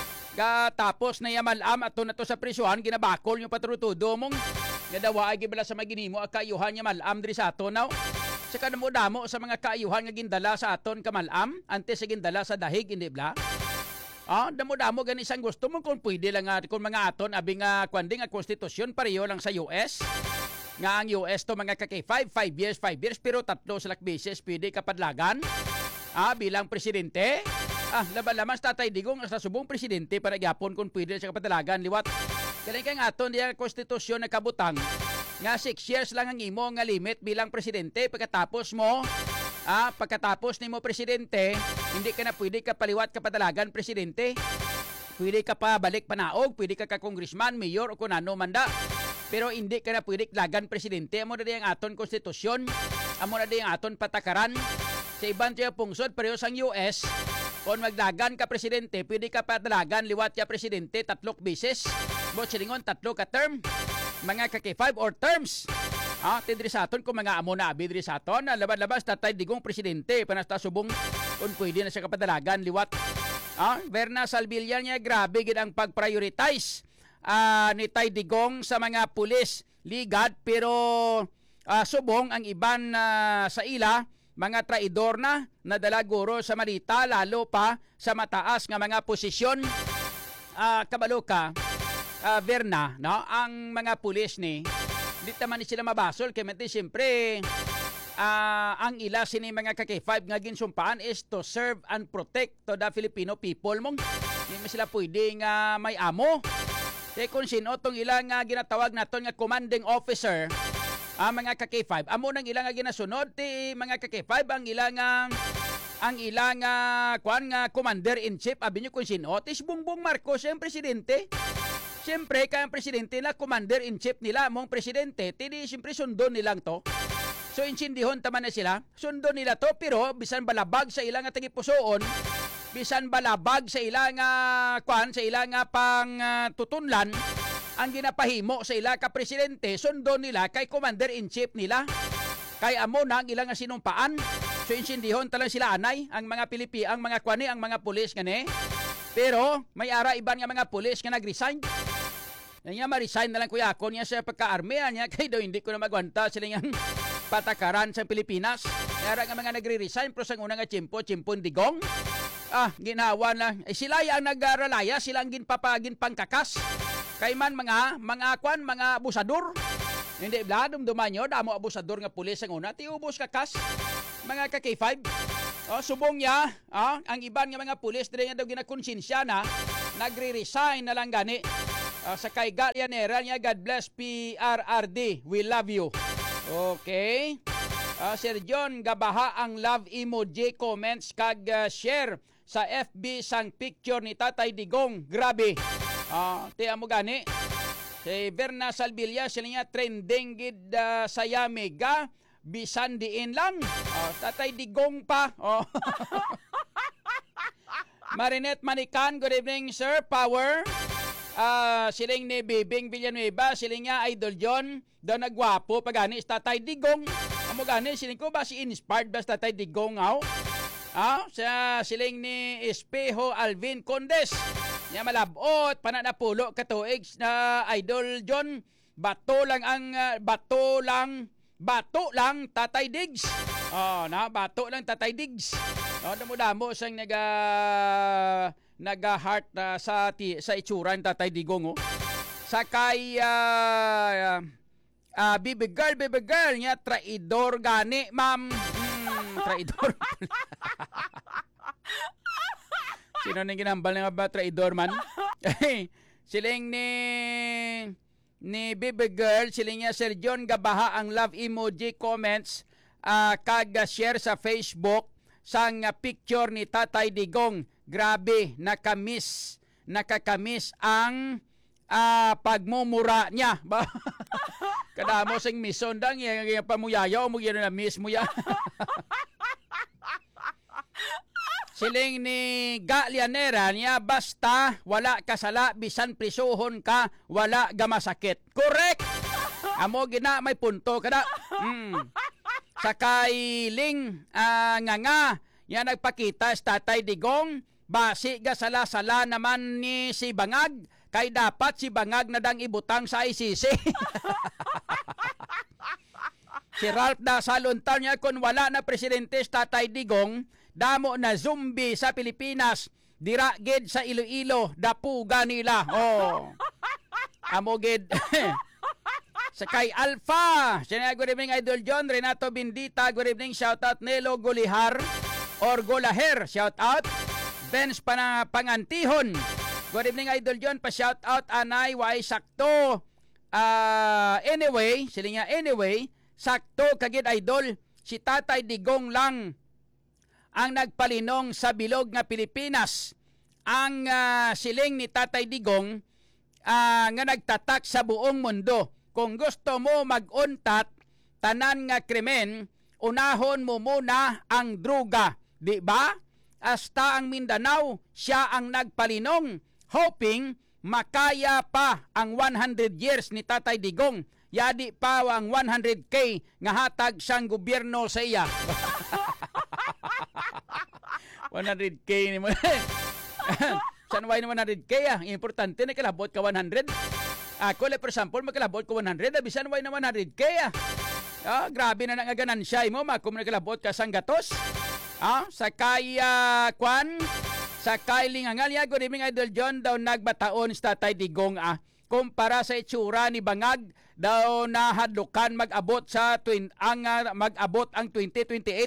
Ga tapos na yamalam ato na to sa prisuhan ginabakol yung patrutudo mong nga dawa ay gibala sa maginimo ang kaayuhan nya malam diri sa ato now. Sa kanamo damo sa mga kaayuhan nga gindala sa aton kamalam antes sa gindala sa dahig hindi bla. Ah, damo-damo gani isang gusto mo kung pwede lang nga kung mga aton abi nga kwanding nga konstitusyon pareho lang sa U S. Nga ang U S to mga ka K five, five years, five years pero tatlo sa beses pwede kapadlagan. Ah, bilang presidente. Ah, laban-laman sa Tatay Digong sa subong presidente para gyapon kung pwede sa kapadlagan liwat. Kani kay nga aton diya konstitusyon na kabutang nga six years lang ang imo nga limit bilang presidente pagkatapos mo Ah, pagkatapos ni mo presidente, hindi ka na pwede ka paliwat ka padalagan presidente. Pwede ka pa balik panaog, pwede ka ka congressman, mayor o kunano manda. Pero hindi ka na pwede lagan presidente. Amo na di ang aton konstitusyon, amo na di ang aton patakaran. Sa ibang tiya pungsod, pareho sang U S, kung magdagan ka presidente, pwede ka padalagan liwat ka presidente tatlok beses. Bo silingon tatlo ka term, mga ka K five or terms. Ah, tidri sa aton kung mga amo na abi diri sa aton, laban-labas Tatay Digong presidente panas ta subong kung pwede na siya kapadalagan liwat. Ah, Berna Salvillan niya grabe gid ang pag-prioritize ah, ni Tay Digong sa mga pulis ligad pero ah, subong ang iban ah, sa ila mga traidor na nadala guro sa malita lalo pa sa mataas nga mga posisyon. Ah, kabalo ka ah, Berna, no? Ang mga pulis ni di taman ni sila mabasol kaya mati siyempre uh, ang ila sini mga ka K five nga ginsumpaan is to serve and protect to the Filipino people mong hindi mo sila pwede nga may amo kaya kung sino tong ila nga ginatawag naton nga commanding officer ang uh, mga ka K five amo nang ila nga ginasunod ti mga ka K five ang ila nga ang ila nga kuan nga commander in chief abi nyo kung sino tis Bongbong Marcos yung presidente. Siyempre, kaya ang presidente na commander-in-chief nila, mong presidente, tidi siyempre sundon nilang to. So, insindihon taman na sila. Sundon nila to, pero bisan balabag sa ilang nga tagipusoon, bisan balabag sa ilang nga, kwan, sa ilang nga pang uh, tutunlan, ang ginapahimo sa ilang ka presidente, sundon nila kay commander-in-chief nila. Kay amo na ang ilang nga sinumpaan. So, insindihon talang sila anay, ang mga Pilipi, ang mga kwani, ang mga pulis ngani. Pero, may ara iban nga mga pulis nga nag-resign. Niya ma-resign na lang kuya ako niya sa pagka-armeya niya kaya daw hindi ko na magwanta sila niyang patakaran sa Pilipinas. Kaya nga mga nagre-resign pero sa unang nga chimpo, chimpon digong. Ah, ginawa na. Eh, sila ang nag-aralaya, sila ang ginpapagin pangkakas. Kay man mga, mga kwan, mga abusador. Hindi, bla, dumduman nyo, damo abusador nga pulis ang una, tiubos kakas. mga ka-K five. Oh, subong niya, ah, ang iban nga mga pulis dire nga daw ginakonsensya na nagre-resign na lang gani. Ah, sa kay Galyanera niya, God bless P R R D. We love you. Okay. Ah, Sir John gabaha ang love emoji, comments kag uh, share sa F B sang picture ni Tatay Digong. Grabe. Ah, tiya mo gani. Si Berna Salvilla sila niya trending gid uh, sa Yamiga. Bisan diin lang. Oh, Tatay Digong pa. Oh. Marinette Manikan, good evening sir. Power. Uh, siling ni Bibing Villanueva, siling niya Idol John. Daw nagwapo pagani sa Tatay Digong. Amo gani siling ko ba si inspired ba sa Tatay Digong aw? Ah, sa siling ni Espejo Alvin Condes. Niya malabot pananapulo katuig na Idol John. Bato lang ang uh, bato lang Bato lang Tatay Diggs. Oh, na bato lang Tatay Diggs. Oh, damo-damo sang naga naga-heart uh, sa ti, sa itsura ni Tatay Digong. Oh. Sakay uh, uh, baby girl, baby girl niya traidor gani, ma'am. Hmm, traidor. Sino nang ginambal nga ba traidor man? Siling ni ni baby girl, siling niya Sir John gabaha ang love emoji, comments uh, kag share sa Facebook sang uh, picture ni Tatay Digong. Grabe, nakamiss, nakakamiss ang uh, pagmumura niya. Kadamo sing mison dang yung pamuyaya o mo yun na miss mo ya. Siling ni Galyanera niya, basta wala kasala, bisan prisuhon ka, wala gamasakit. Correct! Amo gina, may punto kada. Mm. Sakay Ling uh, nga nga, yan nagpakita sa Tatay Digong, basi ga sala-sala naman ni si Bangag, kay dapat si Bangag na dang ibutang sa I C C. Si Ralph da saluntar niya, kung wala na presidente sa Tatay Digong, damo na zombie sa Pilipinas, dira gid sa Iloilo, dapuga nila. Oh. Amo gid. Sakay Alpha. Siya, good evening Idol John. Renato Bindita, good evening. Shout out Nelo Gulihar or Golaher. Shout out. Benz Pana Pangantihon. Good evening Idol John. Pa shout out Anay Way sakto. Uh, anyway, sila nga anyway, sakto kagid Idol. Si Tatay Digong lang ang nagpalinong sa bilog nga Pilipinas. Ang uh, siling ni Tatay Digong uh, nga nagtatak sa buong mundo. Kung gusto mo mag-untat tanan nga krimen, unahon mo muna ang druga, di ba? Hasta ang Mindanao, siya ang nagpalinong, hoping makaya pa ang one hundred years ni Tatay Digong. Yadi pa ang one hundred K nga hatag siyang gobyerno sa iya. one hundred K ni mo. San way na one hundred K ah? Importante na kalabot ka one hundred. Ako, like for example, magkalabot ko one hundred, abisan way na one hundred K ah. Ah, grabe na nga ganansya mo, makum na kalabot ka sang gatos. Ah, sakay uh, kwan, sakay lingangal ya, good evening Idol John, daw nagbataon sa Tatay Digong ah. Kumpara sa itsura ni Bangag, daw nahadlukan mag-abot sa twin, ang uh, mag-abot ang twenty twenty-eight.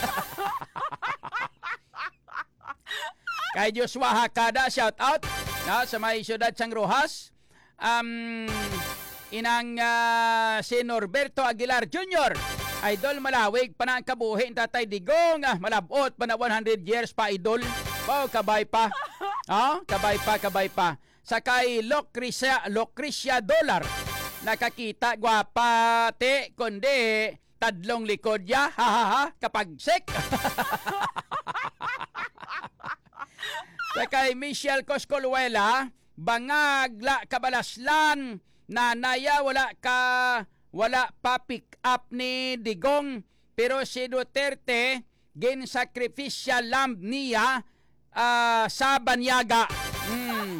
Kay Joshua Hakada, shout out na sa may siyudad sang Rojas. Um, inang uh, si Norberto Aguilar Junior Idol, malawig pa na ang kabuhi ng Tatay Digong ah, malabot pa na one hundred years pa Idol. Wow, kabay pa. Oh, kabay pa, kabay pa. Sakay Lucrecia, Lucrecia Dollar, nakakita gwapa te kundi tadlong likod ya, ha ha ha, kapag sek. Sakay Michelle Coscoluela, Bangag la kabalaslan, nanaya wala ka wala pa pick up ni Digong, pero si Duterte gin sacrificial lamb niya uh, sa banyaga. Mm.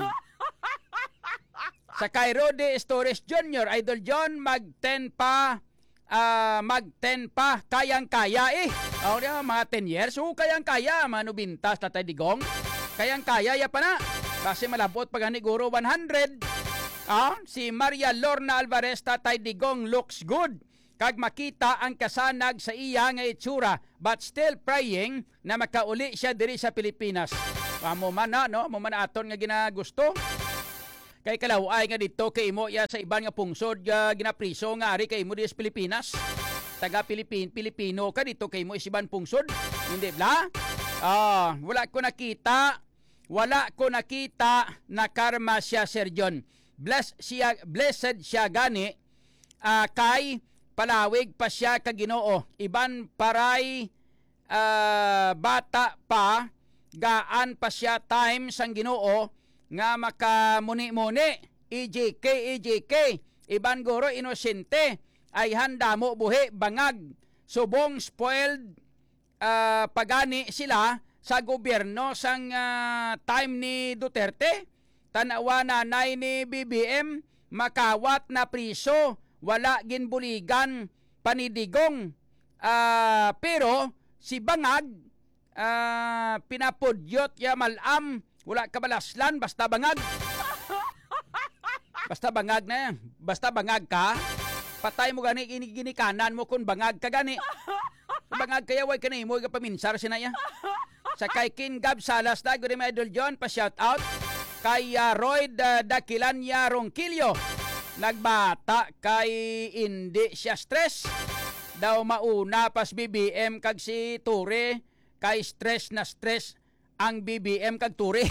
Sa kay Rode Storres Junior, Idol John, mag ten pa uh, mag ten pa kayang-kaya eh. O oh, mga ten years, so kayang-kaya manubintas Tatay Digong. Kayang-kaya ya pa na. Kasi malabot pag ni Guro one hundred. Ah, si Maria Lorna Alvarez, Tatay Digong looks good. kag makita ang kasanag sa iya nga itsura but still praying na makauli siya diri sa Pilipinas. Amo man na, no? Mo man aton nga ginagusto. Kay kalaway nga dito kay imo ya sa iban nga pungsod nga ginapriso nga ari kay imo diri sa Pilipinas. Taga Pilipin, Pilipino ka dito kay mo isiban pungsod. Hindi bla? Ah, wala ko nakita. Wala ko nakita na karma siya, Sir John. Bless siya, blessed siya gani uh, kay palawig pa siya ka Ginoo. Iban paray uh, bata pa gaan pa siya time sang Ginoo nga makamuni-muni. E J K, E J K. Iban guro inosente ay handa mo buhi bangag subong spoiled uh, pagani sila sa gobyerno sang uh, time ni Duterte. Tanawa nanay ni B B M makawat na priso, wala ginbuligan panidigong. Uh, pero si bangag uh, pinapudyot ya malam, wala kabalaslan basta bangag. Basta bangag na yan. Basta bangag ka, patay mo gani, ginikanan mo kung bangag ka gani. Bangag kaya way ka na imo, paminsar sinaya. Sa kay King Gab Salas na, good my idol John, pa-shout out. Kay uh, Roy uh, Dakilanya Ronquillo, nagbata kay hindi siya stress. Daw mauna pas B B M kag si Ture, kay stress na stress ang B B M kag Ture.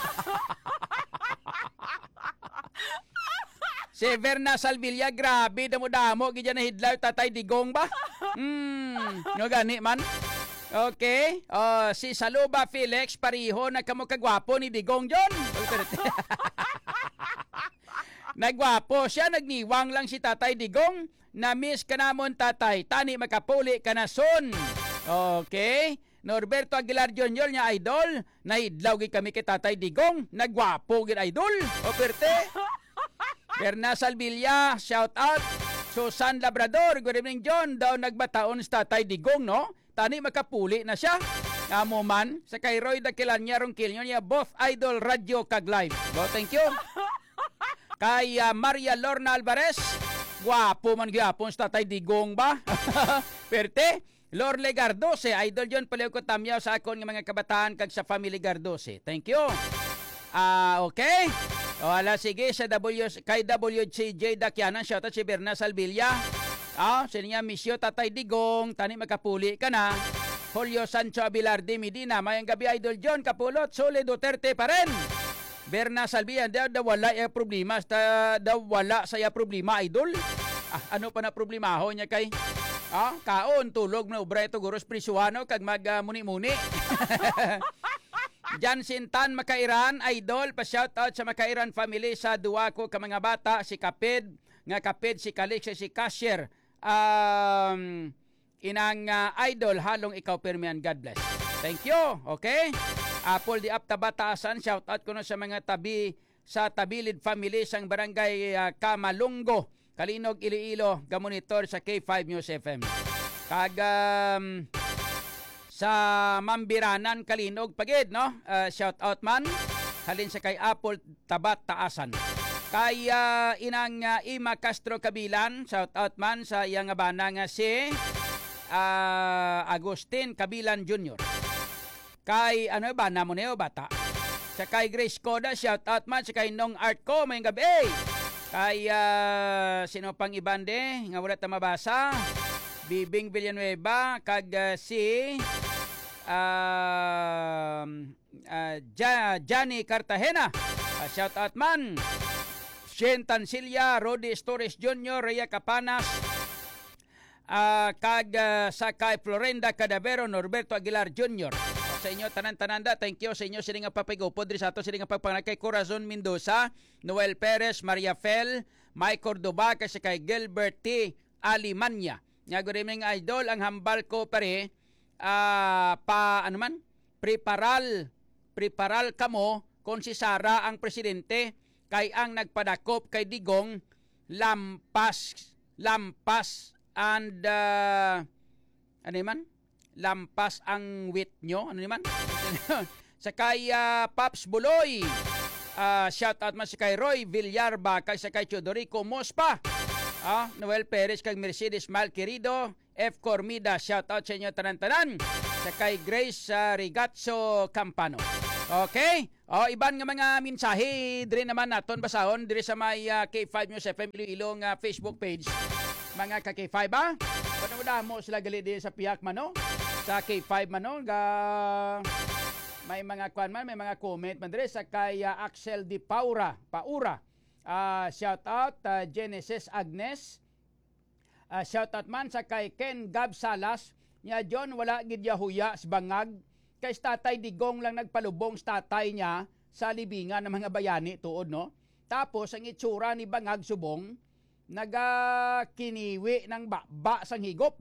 Si Verna Salvilla, grabe, damo-damo, gidya na hidlaw, tatay digong ba? Hmm, no gani man. Okay, uh, si Saluba Felix, pariho, nagkamukagwapo ni Digong John. Nagwapo siya, nagniwang lang si tatay Digong. Na-miss ka namon tatay, tani makapuli ka na son. Okay, Norberto Aguilar Junior niya idol, nahidlaw gid kami kay tatay Digong, nagwapo gid idol. O perte. Berna Salvilla, shout out. Susan Labrador, good evening John, daw nagbataon sa tatay Digong, no? Tani makapuli na siya. Amo man, sa kay Roy Dakilanya Ronquillo niya, both idol radio kag live. Go, thank you. Kay uh, Maria Lorna Alvarez, guwapo man gyapon sa tatay Digong ba? Perte. Lorle Gardose, idol John, paliw ko tamyaw sa akon ng mga kabataan kag sa family Gardose. Thank you. Ah, uh, okay. O ala, sige, sa W, kay W C J Dakyanan, shoutout si Berna Salvilla. Ah, sa niya misyo tatay Digong, tani makapuli ka na. Julio Sancho Abilarde Medina, mayang gabi idol John, kapulot, Sole Duterte pa rin. Berna Salvilla, daw, daw wala ya problema, sta, daw wala saya problema idol. Ah, ano pa na problema ho niya kay? Ah, kaon, tulog na ubra ito, guros prisuano, kag mag uh, muni-muni. Jan Sintan Makairan, idol, pa-shoutout sa Makairan family sa duwa ko ka mga bata, si Kapid, nga Kapid, si Kalix, si Cashier, um, inang uh, idol, halong ikaw permian, God bless. Thank you, okay? Apple di Apta Bataasan, shoutout ko na sa mga tabi, sa Tabilid family, sang barangay uh, Kamalunggo, Kalinog, Iloilo, gamonitor sa K five News F M. Kag, um, sa Mambiranan, Kalinog, Pagid, no? Uh, shout out man. Halin sa kay Apple Tabat Taasan. Kay uh, inang uh, Ima Castro Kabilan, shout out man sa iyang bana nga si uh, Agustin Kabilan Junior Kay ano ba namo niyo bata? Sa kay Grace Coda, shout out man sa kay Nong Art ko may gabi. Kay uh, sino pang ibande nga wala ta mabasa? Bibing Villanueva kag uh, si uh, uh, ja, Johnny Cartagena, uh, shout out man. Shen Tansilla, Rodi Torres Junior, Rhea Capanas, uh, kag uh, sa kay Florenda Cadavero, Norberto Aguilar Junior Sa inyo tanan-tananda, thank you sa inyo sila nga papigupod diri sa ato sila nga pagpangay kay Corazon Mendoza, Noel Perez, Maria Fel, Mike Cordoba, kasi kay Gilbert T. Alimanya. Nga good evening idol, ang hambal ko pare uh, pa ano man preparal preparal kamo kung si Sara ang presidente kay ang nagpadakop kay Digong lampas lampas and uh, ano man lampas ang wit nyo ano man sa kay uh, Paps Buloy, uh, shout out man si kay Roy Villarba, kay sa kay Chodorico Mospa. Ah, Noel Perez kag Mercedes Mal Querido, F. Cormida, shout out sa inyo tanan-tanan. Sa kay Grace uh, Rigazzo Campano. Okay? O, iban nga mga mensahe dire naman naton basahon dire sa may uh, K five News F M Iloilo nga Facebook page. Mga ka K five ba? Panood mo sila gali di sa piyak man no? Sa K five man no? Ga may mga kwan man, may mga comment man dire sa kay uh, Axel Di Paura, Paura. Uh, shout out uh, Genesis Agnes. Uh, shout out man sa kay Ken Gab Salas. Nya John wala gid yahuya sa bangag. Kay tatay Digong lang nagpalubong sa tatay niya sa libingan ng mga bayani tuod no. Tapos ang itsura ni Bangag Subong naga kiniwi ng baba sang higop.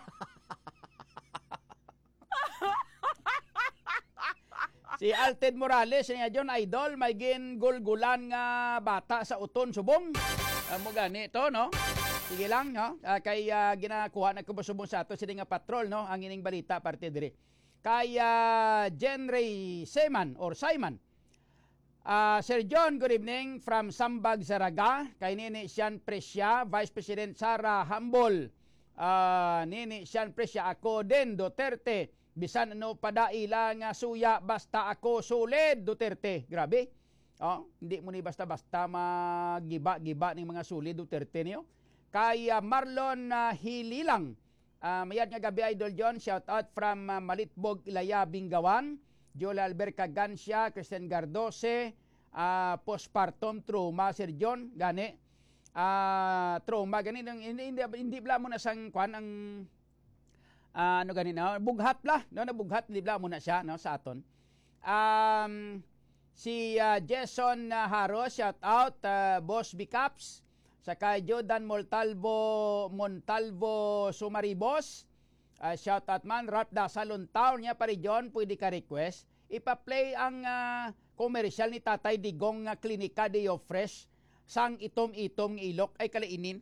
Si Alted Morales niya John Idol may gin gulgulan nga bata sa uton subong. Amo uh, gani to no. Sige lang no. Uh, kay uh, ginakuha na ko subong sa ato sila nga patrol no ang ining balita parte dire. Kay uh, Jenray Seman or Simon. Uh, Sir John, good evening from Sambag, Zaraga. Kay Nini Sian Presya, Vice President Sara Hambol. Uh, Nini Sian Presya, ako din Duterte. Bisan ano padaila nga suya basta ako sulid Duterte. Grabe. Oh, hindi mo ni basta-basta magiba-giba ning mga sulid Duterte niyo. Kay uh, Marlon uh, Hililang. Uh, mayad nga gabi Idol John, shout out from uh, Malitbog, Ilaya, Bingawan. Joel Albert Cagancia, Christian Gardose, uh, postpartum trauma Sir John, gani. Uh, trauma gani hindi hindi, hindi bla mo na sang kwan ang uh, ano gani na bughat bla no na bughat di bla mo na siya no sa aton. Um, si uh, Jason uh, Haro, shout out uh, Boss Bicaps. Sa kay Jordan Montalvo Montalvo Sumaribos, uh, shout out man Rap da Salon Town niya pa region, pwede ka request ipa-play ang uh, commercial ni Tatay Digong nga Klinika Deo Fresh sang itom-itom ng ilok ay kalainin.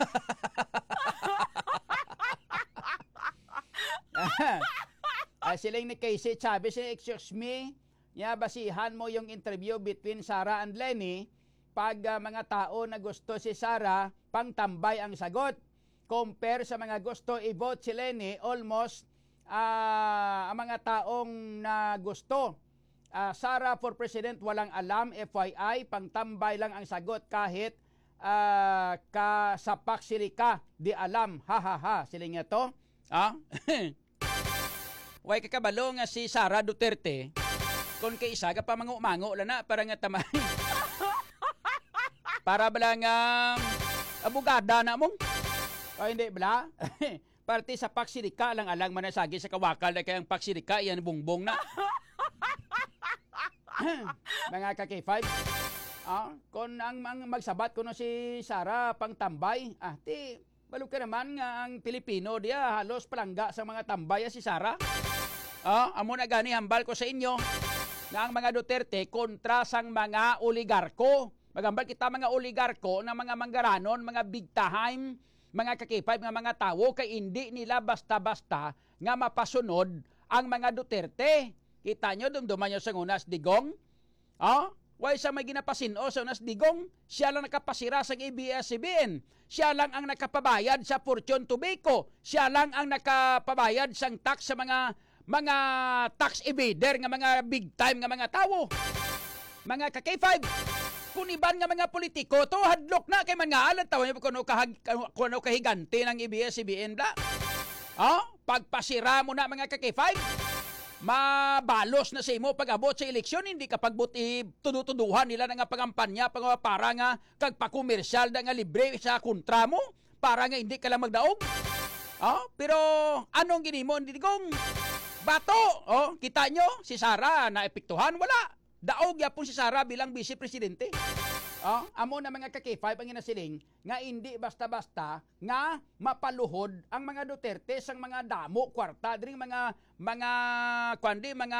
uh, silang ni Casey Chavez, excuse me, niya basihan mo yung interview between Sarah and Lenny. Pag uh, mga tao na gusto si Sarah, pangtambay ang sagot. Compare sa mga gusto i-vote si Lenny, almost uh, ang mga taong na gusto. Uh, Sarah for President, walang alam, F Y I, pangtambay lang ang sagot kahit uh, kasapak silika, di alam, ha ha ha, sila nga to. Ah? Way kakabalo nga si Sara Duterte, kung kay isa ka pa mga umango lang na, para nga tamay. Para bala nga abogada na mong. O hindi bala. Parte sa paksirika lang alang manasagi sa kawakal na kayang paksirika yan bungbong na. Mga ka K five. Ah, kung ang, ang magsabat ko no si Sara pang tambay, ah ti balo ka naman nga ang Pilipino dia halos palangga sa mga tambay si Sara. Ah, amo na gani hambal ko sa inyo nga ang mga Duterte kontra sang mga oligarko. Magambal kita mga oligarko ng mga manggaranon, mga big time, mga kakipay, mga mga tao, kay hindi nila basta-basta nga mapasunod ang mga Duterte. Kita nyo, dumduman nyo sa unas Digong? Oh? Why sa may ginapasino sa unas Digong? Siya lang nakapasira sa A B S C B N. Siya lang ang nakapabayad sa Fortune Tobacco. Siya lang ang nakapabayad sang tax sa mga mga tax evader nga mga big time nga mga tao. Mga ka-K five. Kung iban nga mga politiko, to hadlok na kay mga alam tawon niyo kuno kahag kuno kahigante ng A B S C B N da. Oh, pagpasira mo na mga ka-K five. Mabalos na sa imo pag-abot sa eleksyon, hindi ka pagbuti tudutuduhan nila nga pagampanya pag para nga kagpakomersyal da nga libre sa kontra mo para nga hindi ka lang magdaog. Oh, pero anong ginimo ni Digong? Bato. Oh, kita nyo si Sara na epektuhan wala. Daog yapon si Sara bilang vice presidente. Oh, amo na mga ka-K five ang inasiling nga hindi basta-basta nga mapaluhod ang mga Duterte sang mga damo kwarta dring mga mga kwandi mga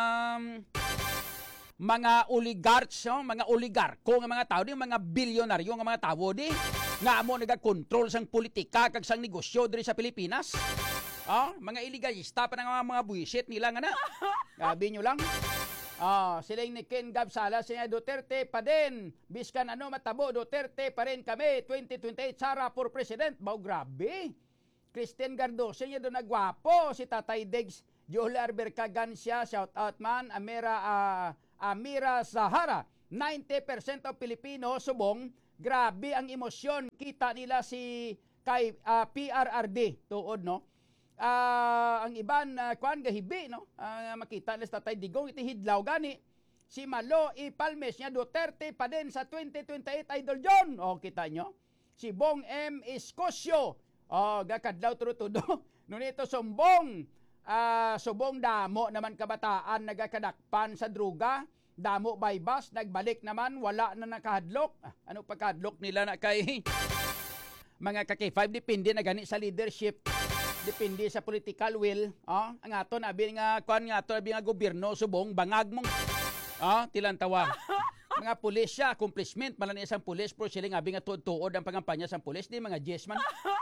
mga oligarchs, no? Mga oligarko nga mga tao di mga bilyonaryo nga mga tao di nga amo nagakontrol sang politika kag sang negosyo diri sa Pilipinas. Oh, mga illegalista pa nga mga buwisit nila nga na. Gabi nyo lang. Ah, siling ni Ken Gabsala siya Duterte pa din. Biskan ano matabo Duterte pa rin kami. twenty twenty-eight Sara for President. Bao grabe. Christine Gardoso niya doon nagwapo. Si Tatay Diggs, Joel Arberca Gansya, shout out man. Amira uh, Amira Zahara. ninety percent of Pilipino subong. Grabe ang emosyon. Kita nila si kay uh, P R R D tuod no. Uh, ang iban uh, kuan gahibi no uh, makita nila sa Tatay Digong iti hidlaw gani si Malo I Palmes niya Duterte pa din sa twenty twenty-eight Idol John o kita nyo si Bong M Escosio oh gakadlaw tudo nunito sumbong uh, subong damo naman kabataan nagakadakpan sa druga damo baybas nagbalik naman wala na nakahadlok ah, ano pagkahadlok nila na kay mga ka K five depende na gani sa leadership. Depende sa political will, oh, ang aton abi nga kuan nga aton abi nga gobyerno subong bangag mong oh, tilantawa. Mga pulis siya, accomplishment malan isang pulis pro sila nga abi nga tuod-tuod ang pangampanya sang pulis di mga yes man.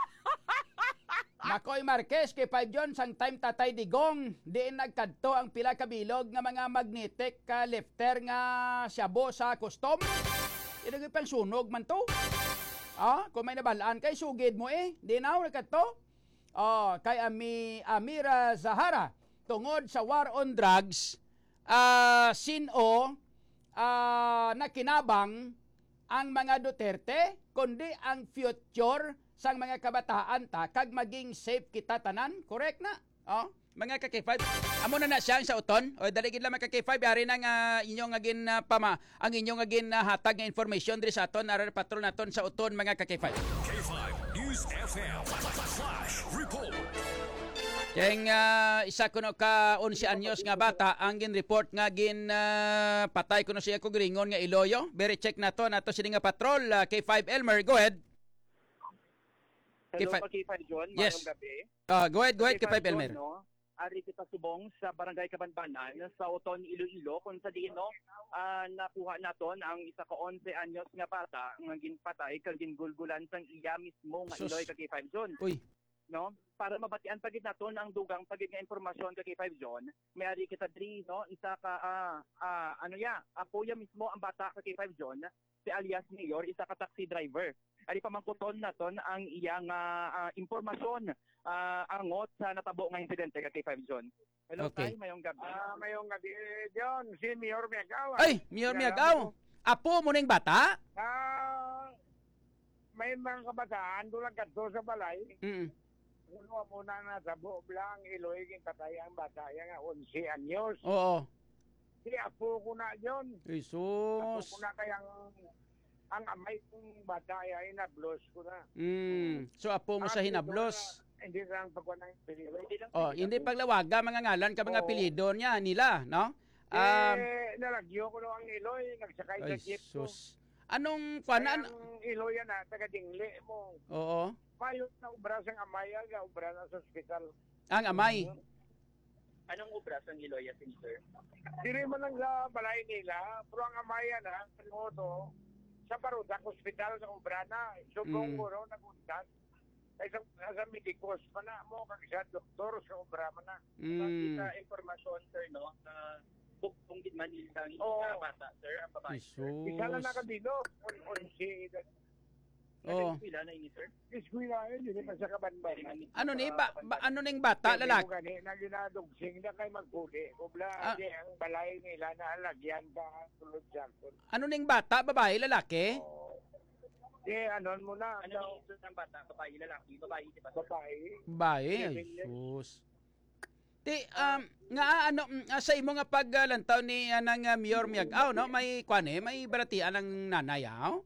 Makoy Marquez kay five John sang time Tatay Digong di nagkadto ang pila ka bilog nga mga magnetic ka lifter nga syabo sa custom. Ito pang sunog man to. Ah, kung may nabalaan kay sugid mo eh, di na nagkadto. Oh, kay Ami, Amira Zahara tungod sa war on drugs uh, sino uh, nakinabang ang mga Duterte kundi ang future sang mga kabataan ta kag maging safe kita tanan correct na oh mga ka K five amo na na siya sa uton o dali gid lang mga ka K five ari na nga inyong agin uh, pama ang inyong agin uh, hatag nga information diri sa aton aral patrol naton sa uton mga ka K five K five News F M Flash Report. Kaya uh, isa kuno ka eleven anyos nga bata ang gin-report nga gin uh, patay kuno siya ko gringon nga Iloyo. Very check nato nato sini nga patrol uh, K five Elmer go ahead. Hello, K five John. Yes. Mayong gabi. Uh, go ahead, go ahead K five Elmer. John, no? Ari kita subong sa Barangay Kabanbanan sa Uton Iloilo kung sa diin no uh, nakuha naton ang isa ka eleven anyos nga bata nga ginpatay kag gingulgulan sang iya mismo nga Iloy ka K five John. Uy. No para mabatian pagid naton ang dugang pagid nga impormasyon ka K five John may ari kita diri no isa ka uh, uh, ano ya apo ya mismo ang bata ka K five John si alias Mayor isa ka taxi driver ari pamangkuton naton ang iyang uh, uh, impormasyon uh, angot sa natabo nga insidente ka K five John. Hello okay. Tay, mayong gabi. Ah, uh, mayong gabi John, si Mayor Miagaw. Ay, Mayor Miagaw. Apo mo ning bata? Ah, uh, may mga kabataan doon kadto sa balay. Mm. Uno muna na tabo blang Iloy king patay ang bata yang eleven anyos. Oo. Si apo ko na John. Jesus. Apo ko na kayang ang amay kong bata ay hinablos ko na. Mm. So apo mo sa hinablos. Hindi lang pagkuha ng apelido. Oh, hindi paglawaga mga ngalan ka mga apelyido niya nila, no? Um, eh, nalagyo ko no ang Iloy, nagsakay sa jeep ko. Sus. Anong kuan ang Iloy na taga Dingli mo. Oo. Mayo na ubra sang amay aga ubra na sa ospital. Ang amay. Anong ubra sang Iloy sir? Diri man lang sa balay nila, pero ang amay na ano to sa Barudak Hospital sa Ubrana, subong ko mm. nagundan. Ay sa, sa medicos pa na mo, kag sa doktor sa Ubrana na. Mm. Sa informasyon, sir, no, na buktong gitman ilang oh. bata, sir, ang babae. Isa lang nakabino, on-on-si. Oh. Eskwela na ini, sir? Eskwela yun, hindi pa sa Kabanbanan. Ano ni ba, ba ano ning bata lalaki? Gani na ginadugsing na kay magpuli. Kubla ah. ang balay nila na alagyan ka tulad Jackson. Ano ning bata, babae, lalaki? Oh. Eh, ano mo na. Ano ni ng bata, babae, lalaki, babae, di ba? Babae. Babae, ay sus. Ti um nga ano uh, sa imo nga paglantaw ni uh, ng uh, Mayor Miagaw no, may kuan eh, may baratian ng nanay aw.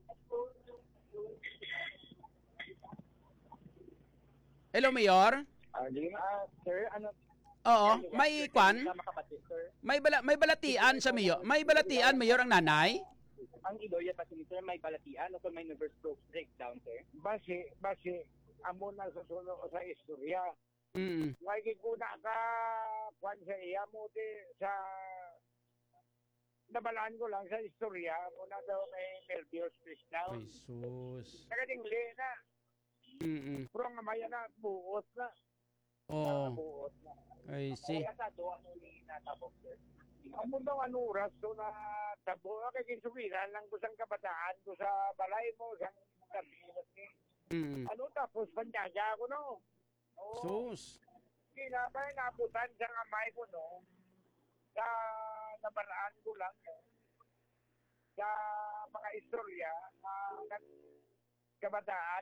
Hello Mayor. Ah, uh, sir, ano? Oo, may kuan. May bala, may balatian sa Mayor. May balatian Mayor ang nanay. Ang Iloy pa sir may balatian o kung may nervous breakdown sir. Base base amo na sa suno sa istorya. Mm. May giguna ka kwan sa iya mo di sa nabalaan ko lang sa istorya mo na daw may nervous breakdown. Jesus. Nagatingli na. Mm. Pero nga maya na buot na. Oh. Buot na. I see. Kaya sa doon ni natabok sir. Amo daw ano oras to na tabo kay kisubiran lang ko sang kabataan ko sa balay mo sang gabi. Mm. Ano tapos panyaga ko no. Oo. Sus. Kinabay nabutan sa kamay ko no. Sa nabaraan ko lang no. Sa mga istorya na kabataan